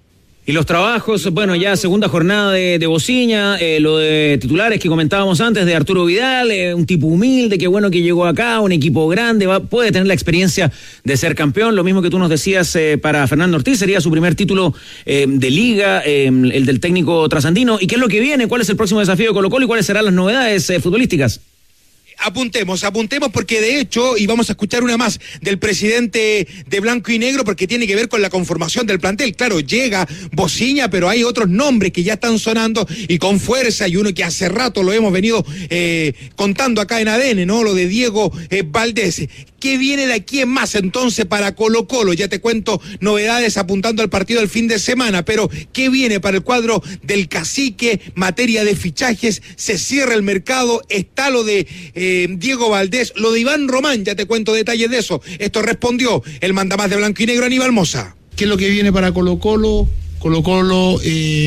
Y los trabajos, bueno, ya segunda jornada de Bociña, lo de titulares que comentábamos antes de Arturo Vidal, un tipo humilde, qué bueno que llegó acá, un equipo grande, puede tener la experiencia de ser campeón, lo mismo que tú nos decías para Fernando Ortiz, sería su primer título de liga, el del técnico trasandino. ¿Y qué es lo que viene? ¿Cuál es el próximo desafío de Colo-Colo y cuáles serán las novedades futbolísticas? Apuntemos porque de hecho, y vamos a escuchar una más del presidente de Blanco y Negro, porque tiene que ver con la conformación del plantel. Claro, llega Bociña, pero hay otros nombres que ya están sonando y con fuerza, y uno que hace rato lo hemos venido contando acá en ADN, ¿no? Lo de Diego Valdés. ¿Qué viene de aquí en más entonces para Colo-Colo? Ya te cuento novedades apuntando al partido del fin de semana, pero ¿qué viene para el cuadro del Cacique? Materia de fichajes, se cierra el mercado, está lo de Diego Valdés, lo de Iván Román, ya te cuento detalles de eso. Esto respondió el mandamás de Blanco y Negro, Aníbal Mosa. ¿Qué es lo que viene para Colo-Colo? Colo-Colo,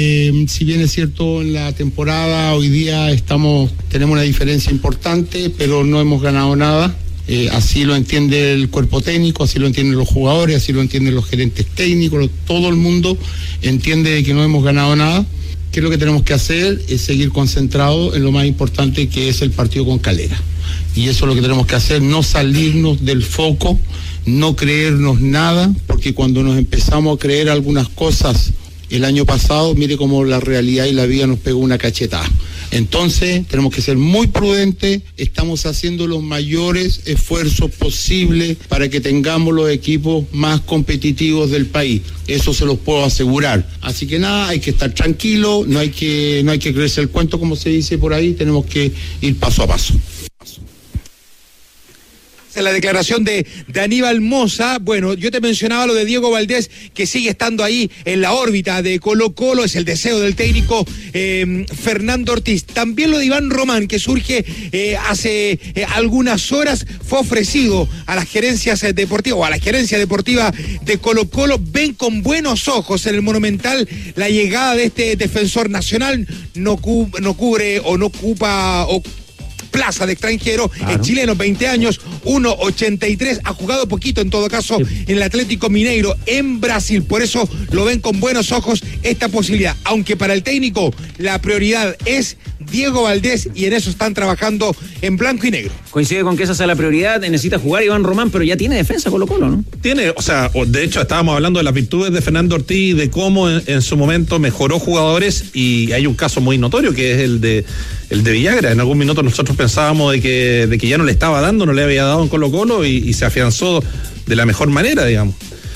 si bien es cierto en la temporada, hoy día tenemos una diferencia importante, pero no hemos ganado nada. Así lo entiende el cuerpo técnico, así lo entienden los jugadores, así lo entienden los gerentes técnicos, todo el mundo entiende que no hemos ganado nada. ¿Qué es lo que tenemos que hacer? Es seguir concentrados en lo más importante, que es el partido con Calera. Y eso es lo que tenemos que hacer, no salirnos del foco, no creernos nada, porque cuando nos empezamos a creer algunas cosas el año pasado, mire cómo la realidad y la vida nos pegó una cachetada. Entonces, tenemos que ser muy prudentes, estamos haciendo los mayores esfuerzos posibles para que tengamos los equipos más competitivos del país. Eso se los puedo asegurar. Así que nada, hay que estar tranquilo, no hay que creerse el cuento, como se dice por ahí, tenemos que ir paso a paso. En la declaración de Aníbal Mosa, bueno, yo te mencionaba lo de Diego Valdés, que sigue estando ahí en la órbita de Colo-Colo, es el deseo del técnico Fernando Ortiz. También lo de Iván Román, que surge hace algunas horas, fue ofrecido a las gerencias deportivas, o a la gerencia deportiva de Colo-Colo. Ven con buenos ojos en el Monumental la llegada de este defensor nacional, no cubre o no ocupa plaza de extranjero, claro. Es chileno, 20 años, 1.83, ha jugado poquito en todo caso en el Atlético Mineiro en Brasil, por eso lo ven con buenos ojos esta posibilidad, aunque para el técnico la prioridad es Diego Valdés y en eso están trabajando en Blanco y Negro. Coincide con que esa sea la prioridad, necesita jugar Iván Román, pero ya tiene defensa Colo-Colo, ¿no? Tiene, o sea, de hecho estábamos hablando de las virtudes de Fernando Ortiz, de cómo en su momento mejoró jugadores, y hay un caso muy notorio que es el de Villagra. En algún minuto nosotros pensábamos de que ya no le estaba dando, no le había dado en Colo-Colo y se afianzó de la mejor manera, digamos.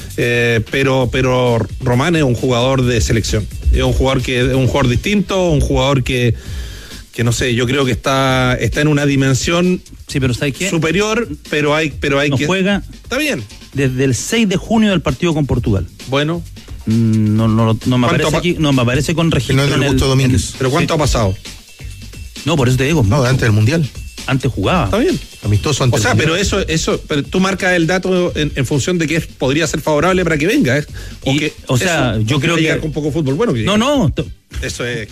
Pero Román es un jugador de selección, es un jugador distinto, un jugador que no sé, yo creo que está en una dimensión pero ¿sabes qué? Superior, pero hay que juega. Está bien. Desde el 6 de junio del partido con Portugal. Bueno. No me aparece aquí, no me aparece con registro. No es del Augusto Domínguez. Pero ¿cuánto ha pasado? No, por eso te digo. No, antes del Mundial. Antes jugaba. Está bien. Amistoso antes. O sea, pero eso, pero tú marcas el dato en función de que podría ser favorable para que venga, ¿eh? Yo creo que con poco fútbol bueno. No. Eso es.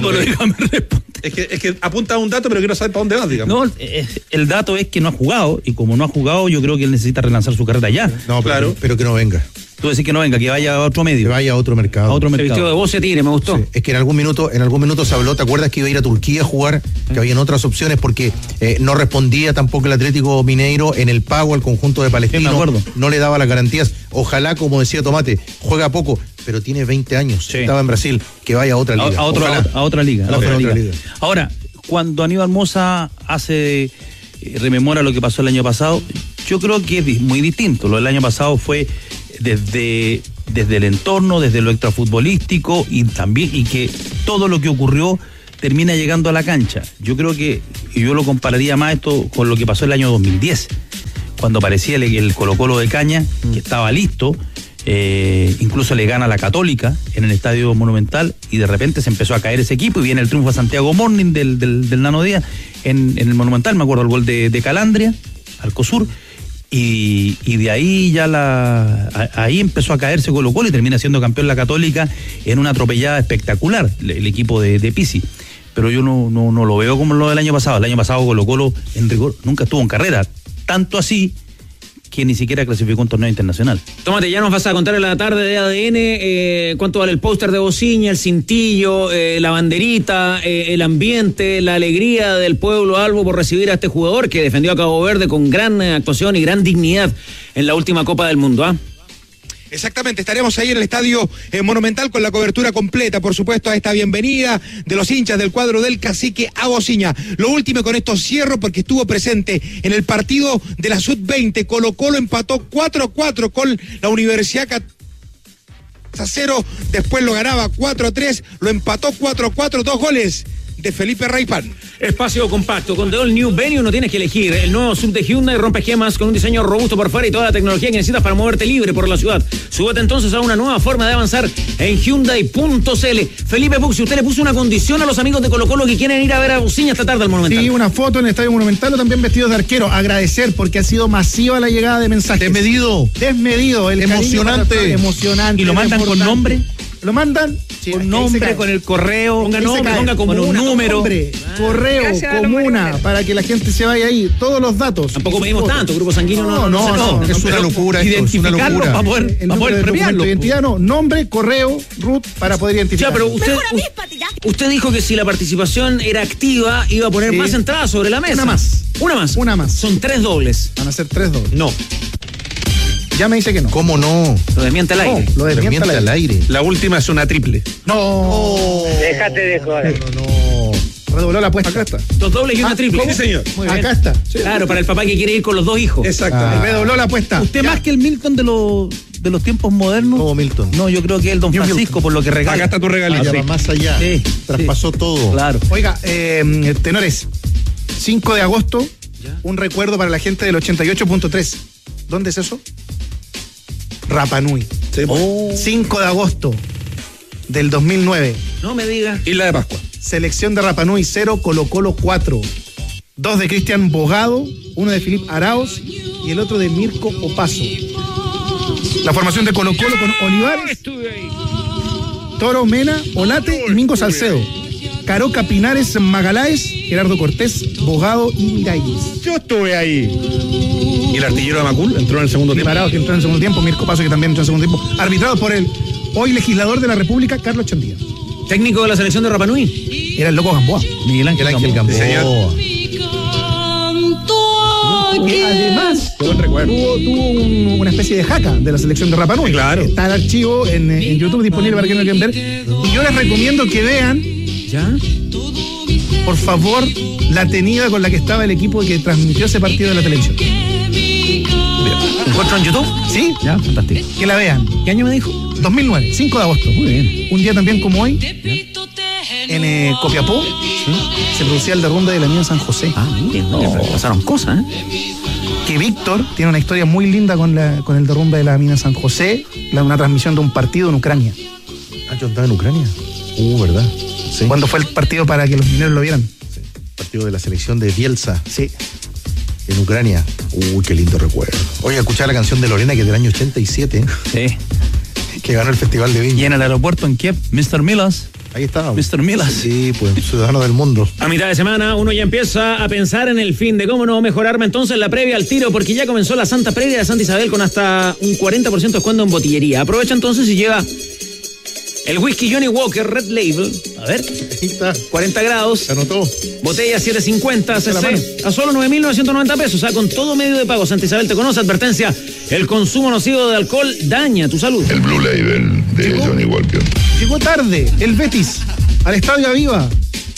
Es que apunta a un dato, pero quiero saber para dónde vas, digamos. No, el dato es que no ha jugado, y como no ha jugado, yo creo que él necesita relanzar su carrera ya. No, claro. Pero que no venga. Tú decís que no venga, que vaya a otro medio. Que vaya a otro mercado. A otro mercado. El de vos se tire, me gustó. Sí. Es que en algún minuto se habló, ¿te acuerdas que iba a ir a Turquía a jugar? Que habían otras opciones porque no respondía tampoco el Atlético Mineiro en el pago al conjunto de Palestino. Sí, me acuerdo. No le daba las garantías. Ojalá, como decía Tomate, juega poco, pero tiene 20 años. Sí. Estaba en Brasil, que vaya a otra liga. A otra liga. Ahora, cuando Aníbal Mosa hace rememora lo que pasó el año pasado, yo creo que es muy distinto. Lo del año pasado fue desde el entorno, desde lo extrafutbolístico y que todo lo que ocurrió termina llegando a la cancha. Yo creo que yo lo compararía más esto con lo que pasó el año 2010, cuando aparecía el Colo-Colo de Caña, que estaba listo, incluso le gana a la Católica en el Estadio Monumental y de repente se empezó a caer ese equipo y viene el triunfo a Santiago Morning del Nano Díaz en el Monumental, me acuerdo el gol de Calandria, Arcosur, y de ahí ahí empezó a caerse Colo-Colo y termina siendo campeón la Católica en una atropellada espectacular, el equipo de Pizzi. Pero yo no lo veo como lo del año pasado. El año pasado Colo-Colo en rigor nunca estuvo en carrera, tanto así que ni siquiera clasificó un torneo internacional. Tómate, ya nos vas a contar en la tarde de ADN cuánto vale el póster de Bociña, el cintillo, la banderita, el ambiente, la alegría del pueblo albo por recibir a este jugador que defendió a Cabo Verde con gran actuación y gran dignidad en la última Copa del Mundo, ¿ah? Exactamente, estaremos ahí en el Estadio Monumental con la cobertura completa, por supuesto, a esta bienvenida de los hinchas del cuadro del Cacique a Bociña. Lo último, con esto cierro porque estuvo presente en el partido de la Sub-20. Colo-Colo empató 4-4 con la Universidad Católica. 0, después lo ganaba 4-3, lo empató 4-4, 2 goles de Felipe Raipán. Espacio compacto, con The All New Venue no tienes que elegir. El nuevo sub de Hyundai rompe esquemas con un diseño robusto por fuera y toda la tecnología que necesitas para moverte libre por la ciudad. Súbete entonces a una nueva forma de avanzar en Hyundai.cl. Felipe Puxi, usted le puso una condición a los amigos de Colo-Colo que quieren ir a ver a Bociña esta tarde al Monumental. Sí, una foto en el Estadio Monumental o también vestidos de arquero. Agradecer porque ha sido masiva la llegada de mensajes. Desmedido. El Emocionante. Emocionante. ¿Y lo mandan con nombre? Lo mandan con nombre, con el correo, ponga nombre, ponga como un número. Nombre, correo, comuna, para que la gente se vaya ahí. Todos los datos. Tampoco medimos tanto, grupo sanguíneo no. Es una locura esto, es una locura. Para poder premiarlo. Identidad no, nombre, correo, root, para poder identificar. Ya, pero usted dijo que si la participación era activa, iba a poner más entradas sobre la mesa. Una más. Son 3 dobles. Van a ser 3 dobles. No. Ya me dice que no. ¿Cómo no? Lo desmiente al aire. Lo desmiente al aire. La última es una triple. No. Déjate de joder. No. Redobló la apuesta. Acá está. 2 dobles y una triple. Sí, señor. Muy bien. Acá está. Sí. Claro, para el papá que quiere ir con los 2 hijos. Exacto. Redobló la apuesta. Usted más que el Milton de los tiempos modernos. Como Milton. No, yo creo que es el Don Francisco Milton. por lo que regala. Acá está tu regalito. Va más allá. Sí, Traspasó todo. Claro. Oiga, tenores. 5 de agosto. Un recuerdo para la gente del 88.3. ¿Dónde es eso? Rapa Nui. Sí, 5 de agosto del 2009. No me diga. Isla de Pascua. Selección de Rapa Nui 0, Colo-Colo 4. 2 de Cristian Bogado, 1 de Filip Arauz y el otro de Mirko Opaso. La formación de Colo-Colo con Olivares, Toro Mena, Olate y Mingo Salcedo. Caroca, Pinares, Magaláes, Gerardo Cortés, Bogado y Miralles. Yo estuve ahí. Y el artillero de Macul entró en el segundo tiempo. Preparados que entró en el segundo tiempo, Mirko Paso que también entró en el segundo tiempo. Arbitrado por el hoy legislador de la República, Carlos Chandía. Técnico de la selección de Rapa Nui. Era el loco Gamboa. Miguel Ángel Gamboa. Sí, señor. Además, tuvo una especie de jaca de la selección de Rapa Nui. Claro. Está el archivo en YouTube disponible para quienes lo quieran ver. Y yo les recomiendo que vean, ¿Ya? por favor, la tenida con la que estaba el equipo que transmitió ese partido de la televisión. ¿Lo encuentro en YouTube? ¿Sí? Ya, fantástico. Que la vean. ¿Qué año me dijo? 2009, 5 de agosto. Muy bien. Un día también como hoy, en Copiapó, se producía el derrumbe de la mina en San José. Miren, pasaron cosas, Que Víctor tiene una historia muy linda con el derrumbe de la mina San José, una transmisión de un partido en Ucrania. ¿Yo estaba en Ucrania? ¿Verdad? Sí. ¿Cuándo fue el partido para que los mineros lo vieran? Sí. Partido de la selección de Bielsa. Sí. En Ucrania. Qué lindo recuerdo. Oye, escuchar la canción de Lorena, que es del año 87, Sí. que ganó el Festival de Viña. Y en el aeropuerto en Kiev, Mr. Milas. Ahí estaba. Mr. Milas. Sí, pues, ciudadano del mundo. A mitad de semana uno ya empieza a pensar en el fin de cómo no mejorarme entonces la previa al tiro, porque ya comenzó la Santa Previa de Santa Isabel con hasta un 40% de descuento en botillería. Aprovecha entonces y lleva el whisky Johnny Walker Red Label, a ver, Ahí está. 40 grados, Se anotó. botella 750 cc, a solo 9.990 pesos, o sea, con todo medio de pago. Santa Isabel te conoce, advertencia, el consumo nocivo de alcohol daña tu salud. El Blue Label de Johnny Walker. Llegó tarde el Betis al Estadio Aviva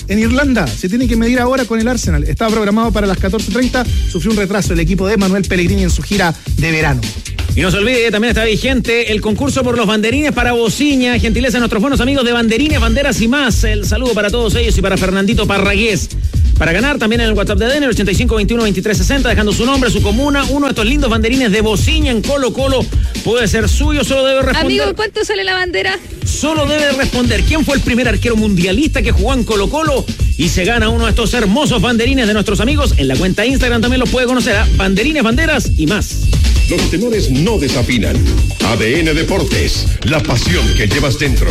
en Irlanda. Se tiene que medir ahora con el Arsenal. Estaba programado para las 14:30. Sufrió un retraso el equipo de Manuel Pellegrini en su gira de verano. Y no se olvide, también está vigente el concurso por los banderines para Bociña. Gentileza de nuestros buenos amigos de Banderines, Banderas y más. El saludo para todos ellos y para Fernandito Parragués. Para ganar también en el WhatsApp de DN, el 8521-2360, dejando su nombre, su comuna. Uno de estos lindos banderines de Bociña en Colo Colo puede ser suyo, solo debe responder. Amigo, ¿cuánto sale la bandera? Solo debe responder quién fue el primer arquero mundialista que jugó en Colo Colo y se gana uno de estos hermosos banderines de nuestros amigos. En la cuenta Instagram también los puede conocer a Banderines, Banderas y más. Los tenores no desafinan. ADN Deportes, la pasión que llevas dentro.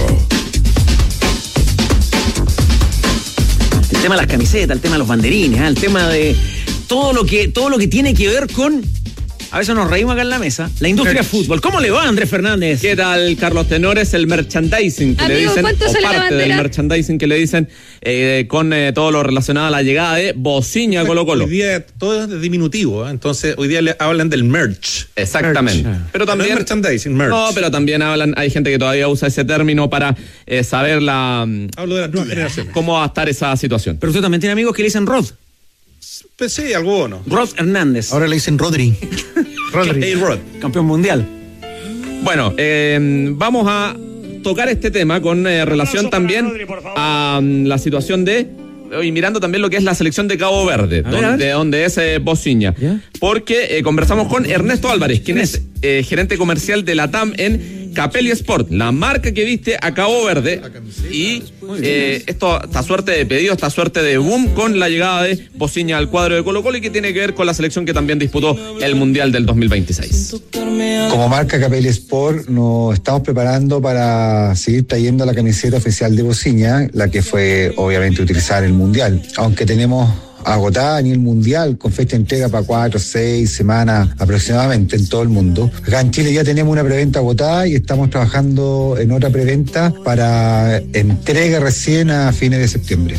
El tema de las camisetas, el tema de los banderines, el tema de todo lo que tiene que ver con, a veces nos reímos acá en la mesa, la industria del fútbol. ¿Cómo le va, Andrés Fernández? ¿Qué tal, Carlos Tenores? El merchandising que Amigo, le dicen, ¿cuánto o sale la parte del bandera? merchandising que le dicen con todo lo relacionado a la llegada de Bociña a Colo Colo. Hoy día todo es diminutivo, ¿eh? Entonces hoy día le hablan del merch. Exactamente. Merch. Pero también no es merchandising, merch. No, pero también hay gente que todavía usa ese término para saber Hablo de las nuevas generaciones. cómo va a estar esa situación. Pero usted también tiene amigos que le dicen Rod. Pues sí, algunos. Rod Hernández. Ahora le dicen Rodri. Hey, Rod. Campeón mundial. Bueno, vamos a tocar este tema con relación también a la situación de, y mirando también lo que es la selección de Cabo Verde, donde es Bociña. ¿Ya? Porque conversamos con Ernesto Álvarez, quien es gerente comercial de la TAM en Capelli Sport, la marca que viste a Cabo Verde. Y esta suerte de pedido, esta suerte de boom con la llegada de Bociña al cuadro de Colo Colo y que tiene que ver con la selección que también disputó el Mundial del 2026. Como marca Capelli Sport nos estamos preparando para seguir trayendo la camiseta oficial de Bociña, la que fue obviamente utilizada en el Mundial, aunque tenemos agotada a nivel mundial, con fecha de entrega para 4 o 6 semanas aproximadamente en todo el mundo. Acá en Chile ya tenemos una preventa agotada y estamos trabajando en otra preventa para entrega recién a fines de septiembre.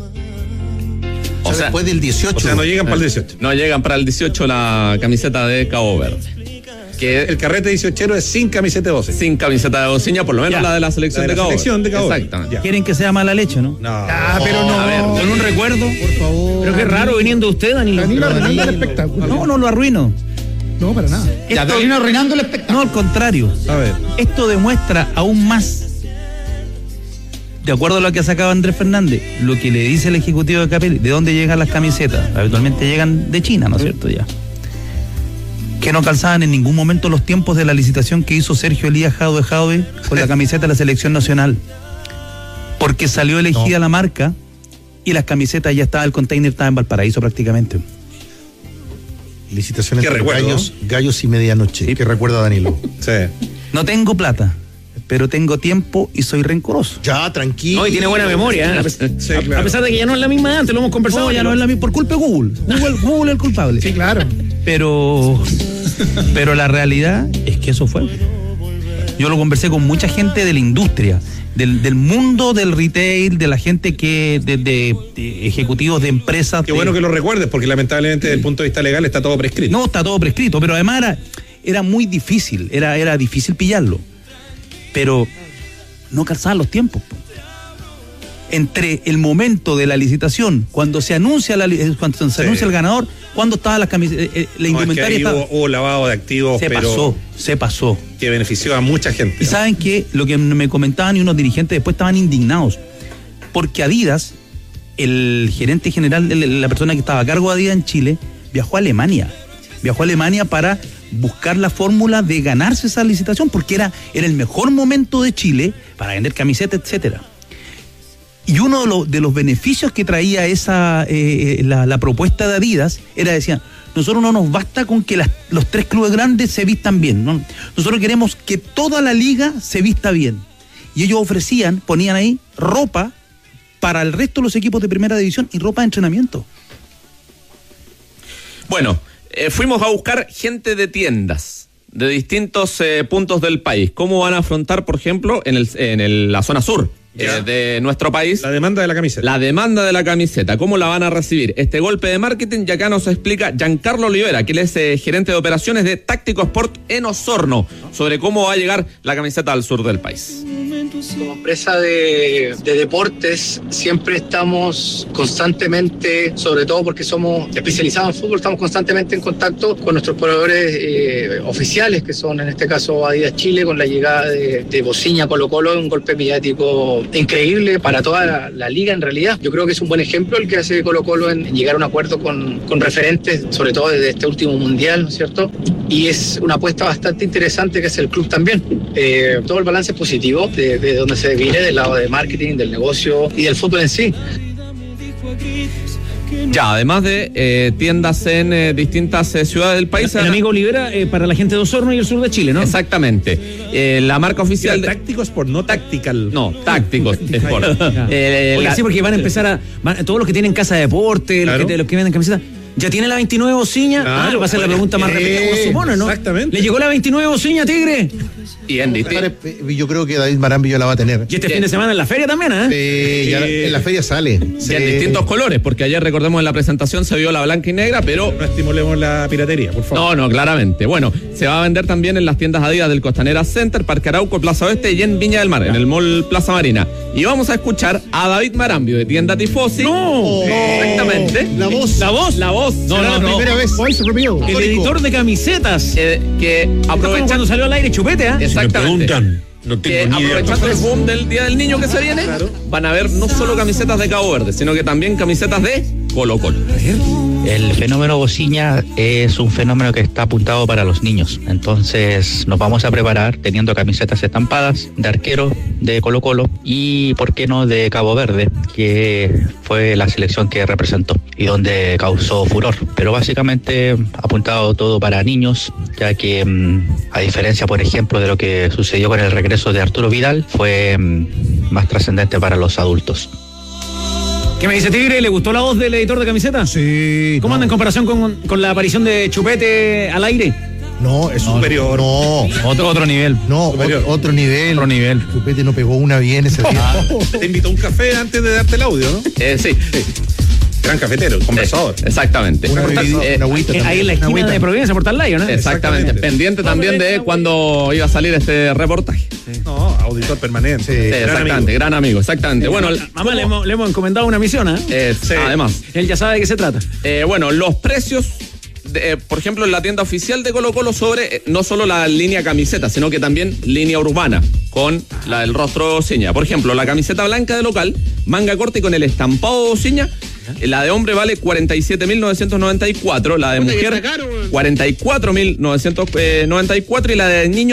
O sea, después del 18. O sea, no llegan para el 18. No llegan para el 18 la camiseta de Cabo Verde. Que el carrete 18 es sin camiseta de Bociña. Sin camiseta de Bociña, por lo menos la de la selección de Cabo Verde. Exactamente. Quieren que sea mala leche, ¿no? No. Pero no. A ver, con un recuerdo. Por favor. Pero qué raro viniendo usted, Danilo. Danilo arruinando el espectáculo. No lo arruino. No, para nada. Danilo arruinando el espectáculo. No, al contrario. A ver. Esto demuestra aún más, de acuerdo a lo que ha sacado Andrés Fernández, lo que le dice el ejecutivo de Capelli, de dónde llegan las camisetas. Habitualmente llegan de China, ¿no es cierto? Ya. Que no calzaban en ningún momento los tiempos de la licitación que hizo Sergio Elías Jaude con la camiseta de la selección nacional. Porque salió elegida la marca y las camisetas ya estaba, el container estaba en Valparaíso prácticamente. Licitaciones Qué entre recuerdo. gallos y medianoche. Sí. Que recuerda Danilo. Sí. No tengo plata, pero tengo tiempo y soy rencoroso. Ya, tranquilo. No, y tiene buena memoria. Sí, A claro. pesar de que ya no es la misma de antes, lo hemos conversado. No, ya no es la misma, por culpa de Google. Google es el culpable. Sí, claro. Pero la realidad es que eso fue. Yo lo conversé con mucha gente de la industria, del mundo del retail, de la gente que de ejecutivos de empresas. Qué bueno que lo recuerdes, porque lamentablemente desde el punto de vista legal está todo prescrito. No, está todo prescrito, pero además era muy difícil, era difícil pillarlo. Pero no calzaban los tiempos. Entre el momento de la licitación, cuando se anuncia anuncia el ganador, cuando estaban las camisetas, la indumentaria estaba. Hubo lavado de activos, Se pasó. Que benefició a mucha gente. Y saben que lo que me comentaban y unos dirigentes después estaban indignados, porque Adidas, el gerente general, la persona que estaba a cargo de Adidas en Chile, viajó a Alemania para buscar la fórmula de ganarse esa licitación, porque era el mejor momento de Chile para vender camisetas, etcétera. Y uno de los beneficios que traía la propuesta de Adidas era, decían, nosotros no nos basta con que los 3 clubes grandes se vistan bien, ¿no? Nosotros queremos que toda la liga se vista bien. Y ellos ponían ahí ropa para el resto de los equipos de primera división y ropa de entrenamiento. Bueno, fuimos a buscar gente de tiendas de distintos puntos del país. ¿Cómo van a afrontar, por ejemplo, en la zona sur? de nuestro país. La demanda de la camiseta. La demanda de la camiseta, ¿cómo la van a recibir? Este golpe de marketing, y acá nos explica Giancarlo Olivera, que él es gerente de operaciones de Táctico Sport en Osorno, sobre cómo va a llegar la camiseta al sur del país. Como empresa de deportes siempre estamos constantemente, sobre todo porque somos especializados en fútbol, estamos constantemente en contacto con nuestros proveedores oficiales, que son en este caso Adidas Chile, con la llegada de Bociña a Colo-Colo, un golpe mediático increíble para toda la liga en realidad. Yo creo que es un buen ejemplo el que hace Colo-Colo en llegar a un acuerdo con referentes, sobre todo desde este último mundial, ¿no es cierto? Y es una apuesta bastante interesante que hace el club también. Todo el balance es positivo de donde se viene, del lado de marketing, del negocio y del fútbol en sí. Ya, además de tiendas en distintas ciudades del país. El amigo Olivera para la gente de Osorno y el sur de Chile, ¿no? Exactamente. La marca oficial de Táctico Sport, no Tactical. No, Táctico Sport. Oye, sí, porque van a empezar todos los que tienen casa de deporte, Claro. los que venden camisetas. ¿Ya tiene la 29 Bociña? Claro, va a ser la pregunta más repetida, como supone, ¿no? Exactamente. ¿Le llegó la 29 Bociña, Tigre? Y en Yo creo que David Marambillo la va a tener. Y este fin de semana en la feria también, ¿eh? Sí, ya en la feria sale. Sí, en distintos colores, porque ayer recordemos en la presentación se vio la blanca y negra, pero No estimulemos la piratería, por favor. no, claramente. Bueno, se va a vender también en las tiendas Adidas del Costanera Center, Parque Arauco, Plaza Oeste y en Viña del Mar, en el Mall Plaza Marina. Y vamos a escuchar a David Marambio de Tienda Tifosi. ¡No! Exactamente. La voz. ¿La voz? La voz. Será la primera vez. Voice reveal. El editor de camisetas. Que Aprovechando aprovechando cuando salió al aire Chupete, ¿eh? Exactamente. no Que aprovechando el boom del Día del Niño que se viene, van a ver no solo camisetas de Cabo Verde, sino que también camisetas de Colo-Colo. El fenómeno Bociña es un fenómeno que está apuntado para los niños. Entonces nos vamos a preparar teniendo camisetas estampadas de arquero de Colo-Colo y, ¿por qué no?, de Cabo Verde, que fue la selección que representó y donde causó furor. Pero básicamente apuntado todo para niños, ya que a diferencia, por ejemplo, de lo que sucedió con el regreso de Arturo Vidal, fue más trascendente para los adultos. ¿Qué me dice Tigre? ¿Le gustó la voz del editor de camisetas? Sí. ¿Cómo anda en comparación con la aparición de Chupete al aire? No, es superior. No. Otro nivel. No, otro nivel. Otro nivel. Chupete no pegó una bien ese día. Te invitó a un café antes de darte el audio, ¿no? Sí. Gran cafetero, conversador. Exactamente. Una agüita también. Ahí en la esquina de Providencia, por Tal Layo, ¿no? Exactamente. Pendiente también de cuando iba a salir este reportaje. No, auditor permanente. Exactamente, gran amigo, exactamente. Bueno, Mamá, le hemos encomendado una misión, ¿eh? además. Él ya sabe de qué se trata. Bueno, los precios, por ejemplo, en la tienda oficial de Colo-Colo sobre no solo la línea camiseta, sino que también línea urbana, con la del rostro de Bociña. Por ejemplo, la camiseta blanca de local, manga corta y con el estampado de Bociña, la de hombre vale 47.994, la de mujer 44.994 y la de niño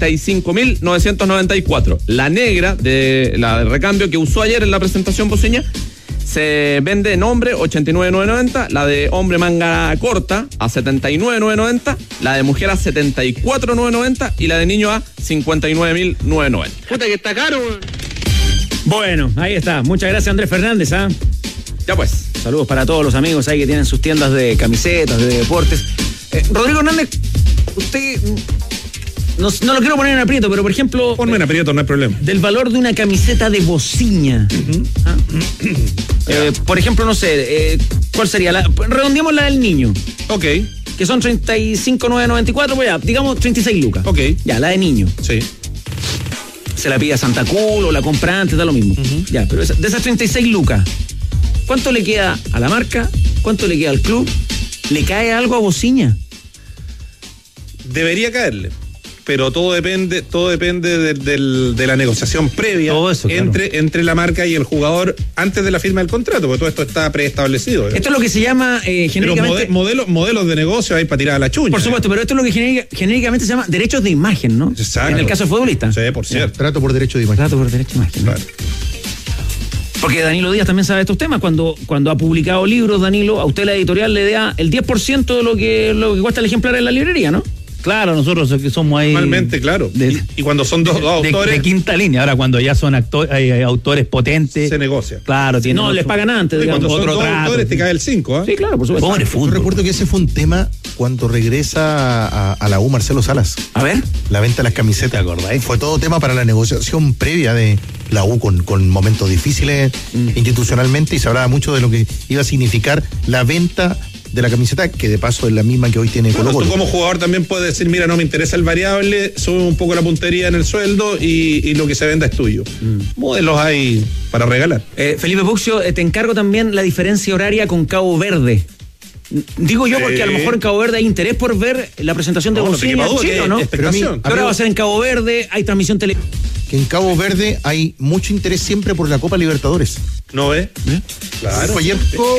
35.994. La negra de la de recambio que usó ayer en la presentación Bociña se vende en hombre 89.990, la de hombre manga corta a 79.990, la de mujer a 74.990 y la de niño a 59.990. Puta que está caro, weón. Bueno, ahí está. Muchas gracias, Andrés Fernández, ¿ah? Ya pues. Saludos para todos los amigos ahí que tienen sus tiendas de camisetas, de deportes. Rodrigo Hernández, usted... No lo quiero poner en aprieto, pero por ejemplo... Ponme en aprieto, no hay problema. Del valor de una camiseta de Bociña. Por ejemplo, no sé, ¿cuál sería? Redondeamos la del niño. Ok. Que son 35.994, pues ya, digamos 36 lucas. Ok. Ya, la de niño. Sí. Se la pide a Santa Cruz o la compra antes, da lo mismo. Ya, pero de esas 36 lucas, ¿cuánto le queda a la marca? ¿Cuánto le queda al club? ¿Le cae algo a Bociña? Debería caerle. Pero todo depende de la negociación previa Todo eso, claro. entre la marca y el jugador antes de la firma del contrato, porque todo esto está preestablecido. Esto es lo que se llama genéricamente... Pero modelos de negocio hay para tirar a la chuña. Por supuesto, pero esto es lo que genéricamente se llama derechos de imagen, ¿no? Exacto. En el caso de futbolista. Sí, por cierto. Trato por derecho de imagen. Trato por derecho de imagen. Claro. Porque Danilo Díaz también sabe estos temas. Cuando ha publicado libros, Danilo, a usted la editorial le da el 10% de lo que cuesta el ejemplar en la librería, ¿no? Claro, nosotros que somos ahí... Normalmente, claro. Y cuando son dos autores... De quinta línea. Ahora, cuando ya son autores potentes... Se negocia. Claro, No, les pagan antes. Y cuando son otro dos trato, autores te cae el 5, ¿eh? Sí, claro, por supuesto. Pobre Yo fútbol. recuerdo que ese fue un tema cuando regresa a la U Marcelo Salas. A ver. La venta de las camisetas. ¿Te acordáis? Fue todo tema para la negociación previa de la U con momentos difíciles institucionalmente, y se hablaba mucho de lo que iba a significar la venta de la camiseta, que de paso es la misma que hoy tiene Colo-Colo. Tú como jugador también puedes decir, mira, no me interesa el variable, sube un poco la puntería en el sueldo y lo que se venda es tuyo. Modelos hay para regalar. Felipe Puccio, te encargo también la diferencia horaria con Cabo Verde. Digo yo porque a lo mejor en Cabo Verde hay interés por ver la presentación de Bocina en Chile, ¿no? Expectación. ¿Qué hora va a ser en Cabo Verde? Hay transmisión televisiva. Que en Cabo Verde hay mucho interés siempre por la Copa Libertadores. ¿No ves? Claro. Ayer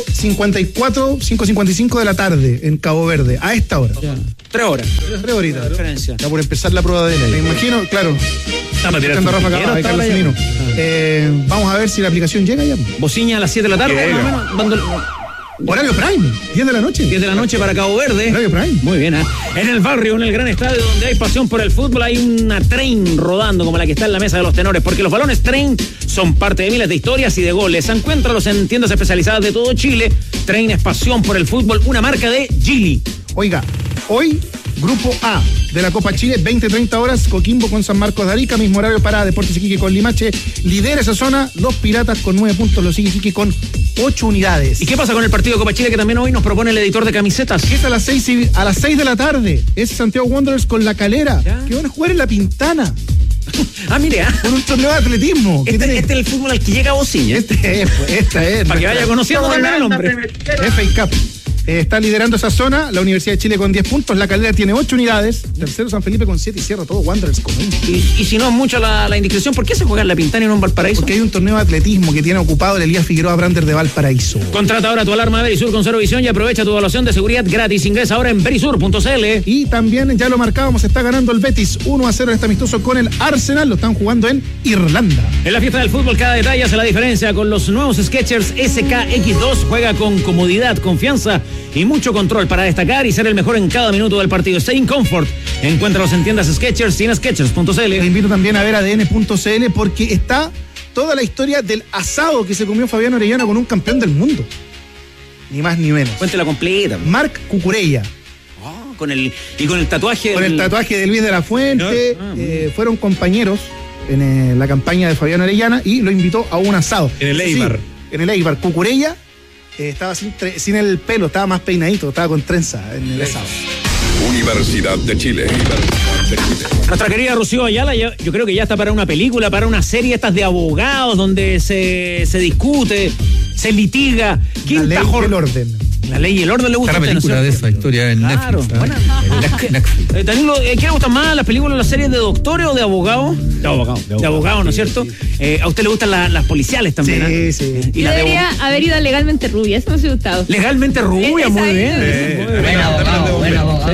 5:55 de la tarde en Cabo Verde, a esta hora. 3 horas. 3 horitas. Diferencia. Está por empezar la prueba de Me imagino, claro. Vamos a ver si la aplicación llega ya. Bocina a las 7 de la tarde, más o menos. Horario Prime, 10 de la noche. 10 de la noche para Cabo Verde. Horario Prime. Muy bien, ¿eh? En el barrio, en el gran estadio donde hay pasión por el fútbol, hay una Train rodando como la que está en la mesa de los tenores, porque los balones Train son parte de miles de historias y de goles. Encuéntralos en tiendas especializadas de todo Chile. Train es pasión por el fútbol, una marca de Gili. Oiga, hoy Grupo A de la Copa Chile, 20-30 horas, Coquimbo con San Marcos de Arica, mismo horario para Deportes Iquique con Limache. Lidera esa zona, los Piratas con 9 puntos, los sigue Iquique con 8 unidades. ¿Y qué pasa con el partido de Copa Chile que también hoy nos propone el editor de camisetas? Que es a las 6 de la tarde, es Santiago Wanderers con La Calera, que van a jugar en La Pintana. Mire, con un torneo de atletismo. Este es el fútbol al que llega Bocina. Esta es. Para que vaya conociendo también el hombre. FA Cup. Está liderando esa zona, la Universidad de Chile con 10 puntos, La Calera tiene 8 unidades, tercero San Felipe con 7 y cierra todo Wanderers con 1. Y si no es mucho la indiscreción, ¿por qué se juega en La Pintana y no en Valparaíso? Porque hay un torneo de atletismo que tiene ocupado el Elías Figueroa Brander de Valparaíso. Contrata ahora tu alarma Verisur con Cero Visión y aprovecha tu evaluación de seguridad gratis. Ingresa ahora en verisur.cl. Y también, ya lo marcábamos, está ganando el Betis 1-0 en este amistoso con el Arsenal, lo están jugando en Irlanda. En la fiesta del fútbol cada detalle hace la diferencia. Con los nuevos Skechers SKX2 juega con comodidad, confianza y mucho control para destacar y ser el mejor en cada minuto del partido. Stay in comfort. Encuéntralos en tiendas Skechers y en Skechers.cl. Te invito también a ver ADN.cl porque está toda la historia del asado que se comió Fabián Orellana con un campeón del mundo. Ni más ni menos. Cuéntela completa. Marc Cucurella. Con el tatuaje. Con el tatuaje de Luis de la Fuente. Fueron compañeros en la campaña de Fabián Orellana y lo invitó a un asado. En el Eibar. En el Eibar. Cucurella estaba sin el pelo, estaba más peinadito, estaba con trenza en el asado. Universidad de Chile. Nuestra querida Rocío Ayala, yo creo que ya está para una película, para una serie estas de abogados donde se discute, se litiga. La ley y el orden. La ley y el orden le gusta. Está la película de esa historia en Netflix. Bueno, Danilo, ¿qué le gustan más, las películas, las series de doctores o de abogados? De abogados, ¿no es cierto? A usted le gustan las policiales también. Sí. Y yo debería haber ido a Legalmente Rubia, eso me ha gustado. Legalmente Rubia, muy bien. Buen abogado.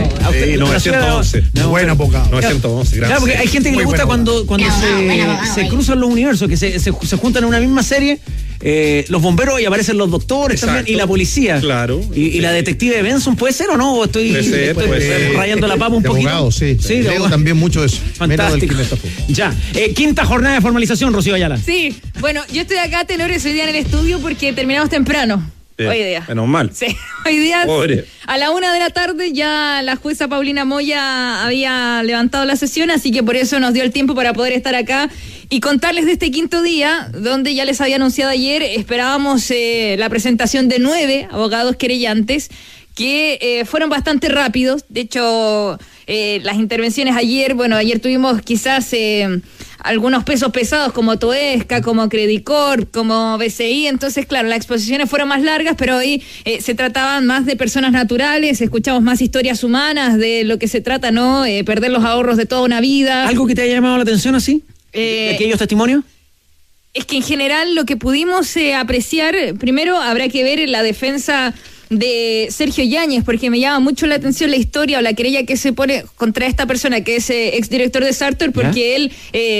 911. Buen abogado. 911, gracias. Claro, porque hay gente que le gusta cuando se cruzan los universos, que se juntan en una misma serie. Los bomberos y aparecen los doctores. Exacto. También y la policía. Claro. Y la detective Benson, ¿puede ser o no? ¿O estoy rayando la papa un poquito? Abogado, sí. Leo también mucho eso. Fantástico. Ya. Quinta jornada de formalización, Rocío Ayala. Sí. Bueno, yo estoy acá, tenores, hoy día en el estudio porque terminamos temprano. Hoy día. Menos mal. Sí. Hoy día Pobre. A la 1 de la tarde ya la jueza Paulina Moya había levantado la sesión, así que por eso nos dio el tiempo para poder estar acá y contarles de este quinto día, donde ya les había anunciado ayer, esperábamos la presentación de 9 abogados querellantes que fueron bastante rápidos. De hecho, las intervenciones ayer tuvimos quizás algunos pesos pesados como Toesca, como Credicorp, como BCI, entonces claro, las exposiciones fueron más largas, pero hoy se trataban más de personas naturales, escuchamos más historias humanas de lo que se trata, ¿no? Perder los ahorros de toda una vida. ¿Algo que te haya llamado la atención así? ¿De aquellos testimonios? Es que en general lo que pudimos apreciar, primero habrá que ver la defensa de Sergio Yáñez, porque me llama mucho la atención la historia o la querella que se pone contra esta persona que es exdirector de Sartor, porque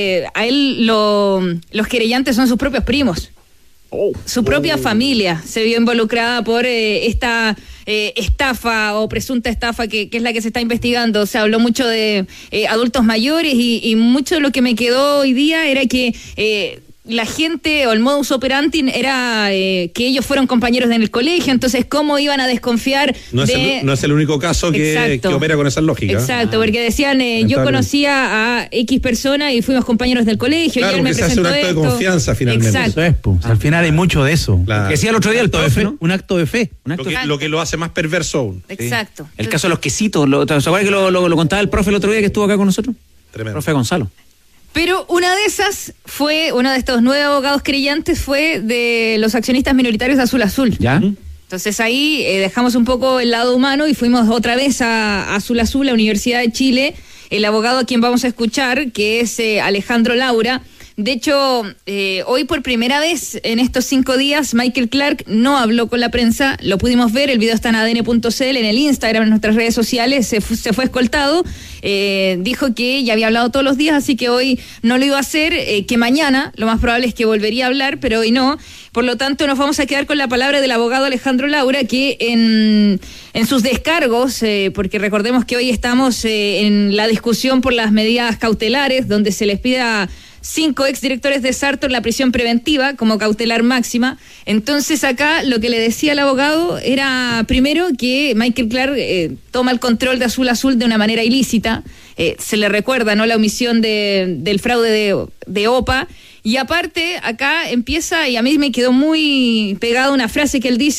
los querellantes son sus propios primos. Su propia familia se vio involucrada por esta estafa o presunta estafa que es la que se está investigando. Se habló mucho de adultos mayores y mucho de lo que me quedó hoy día era que la gente o el modus operandi era que ellos fueron compañeros en el colegio, entonces cómo iban a desconfiar no es el único caso que opera con esa lógica. Exacto, porque decían, yo conocía a X persona y fuimos compañeros del colegio, claro, y él me se hace un acto de confianza finalmente. Exacto. Eso es, pues. Al final hay mucho de eso. Claro. Que decía el otro día el acto de fe, ¿no? Un acto de fe. Lo que lo hace más perverso aún. Exacto. El caso de los quesitos, ¿se acuerdan que lo contaba el profe el otro día que estuvo acá con nosotros? Tremendo. Profe Gonzalo. Pero una de esas fue, uno de estos 9 abogados creyentes fue de los accionistas minoritarios de Azul Azul. ¿Ya? Entonces ahí dejamos un poco el lado humano y fuimos otra vez a Azul Azul, la Universidad de Chile. El abogado a quien vamos a escuchar, que es Alejandro Laura. De hecho, hoy por primera vez en estos 5 días, Michael Clark no habló con la prensa, lo pudimos ver, el video está en adn.cl, en el Instagram, en nuestras redes sociales, se fue escoltado, dijo que ya había hablado todos los días, así que hoy no lo iba a hacer, que mañana lo más probable es que volvería a hablar, pero hoy no. Por lo tanto, nos vamos a quedar con la palabra del abogado Alejandro Laura, que en sus descargos, porque recordemos que hoy estamos en la discusión por las medidas cautelares, donde se les pide a 5 exdirectores de Sartor la prisión preventiva como cautelar máxima. Entonces acá lo que le decía el abogado era primero que Michael Clark toma el control de Azul Azul de una manera ilícita, se le recuerda, ¿no?, la omisión del fraude de OPA, y aparte acá empieza, y a mí me quedó muy pegada una frase que él dice: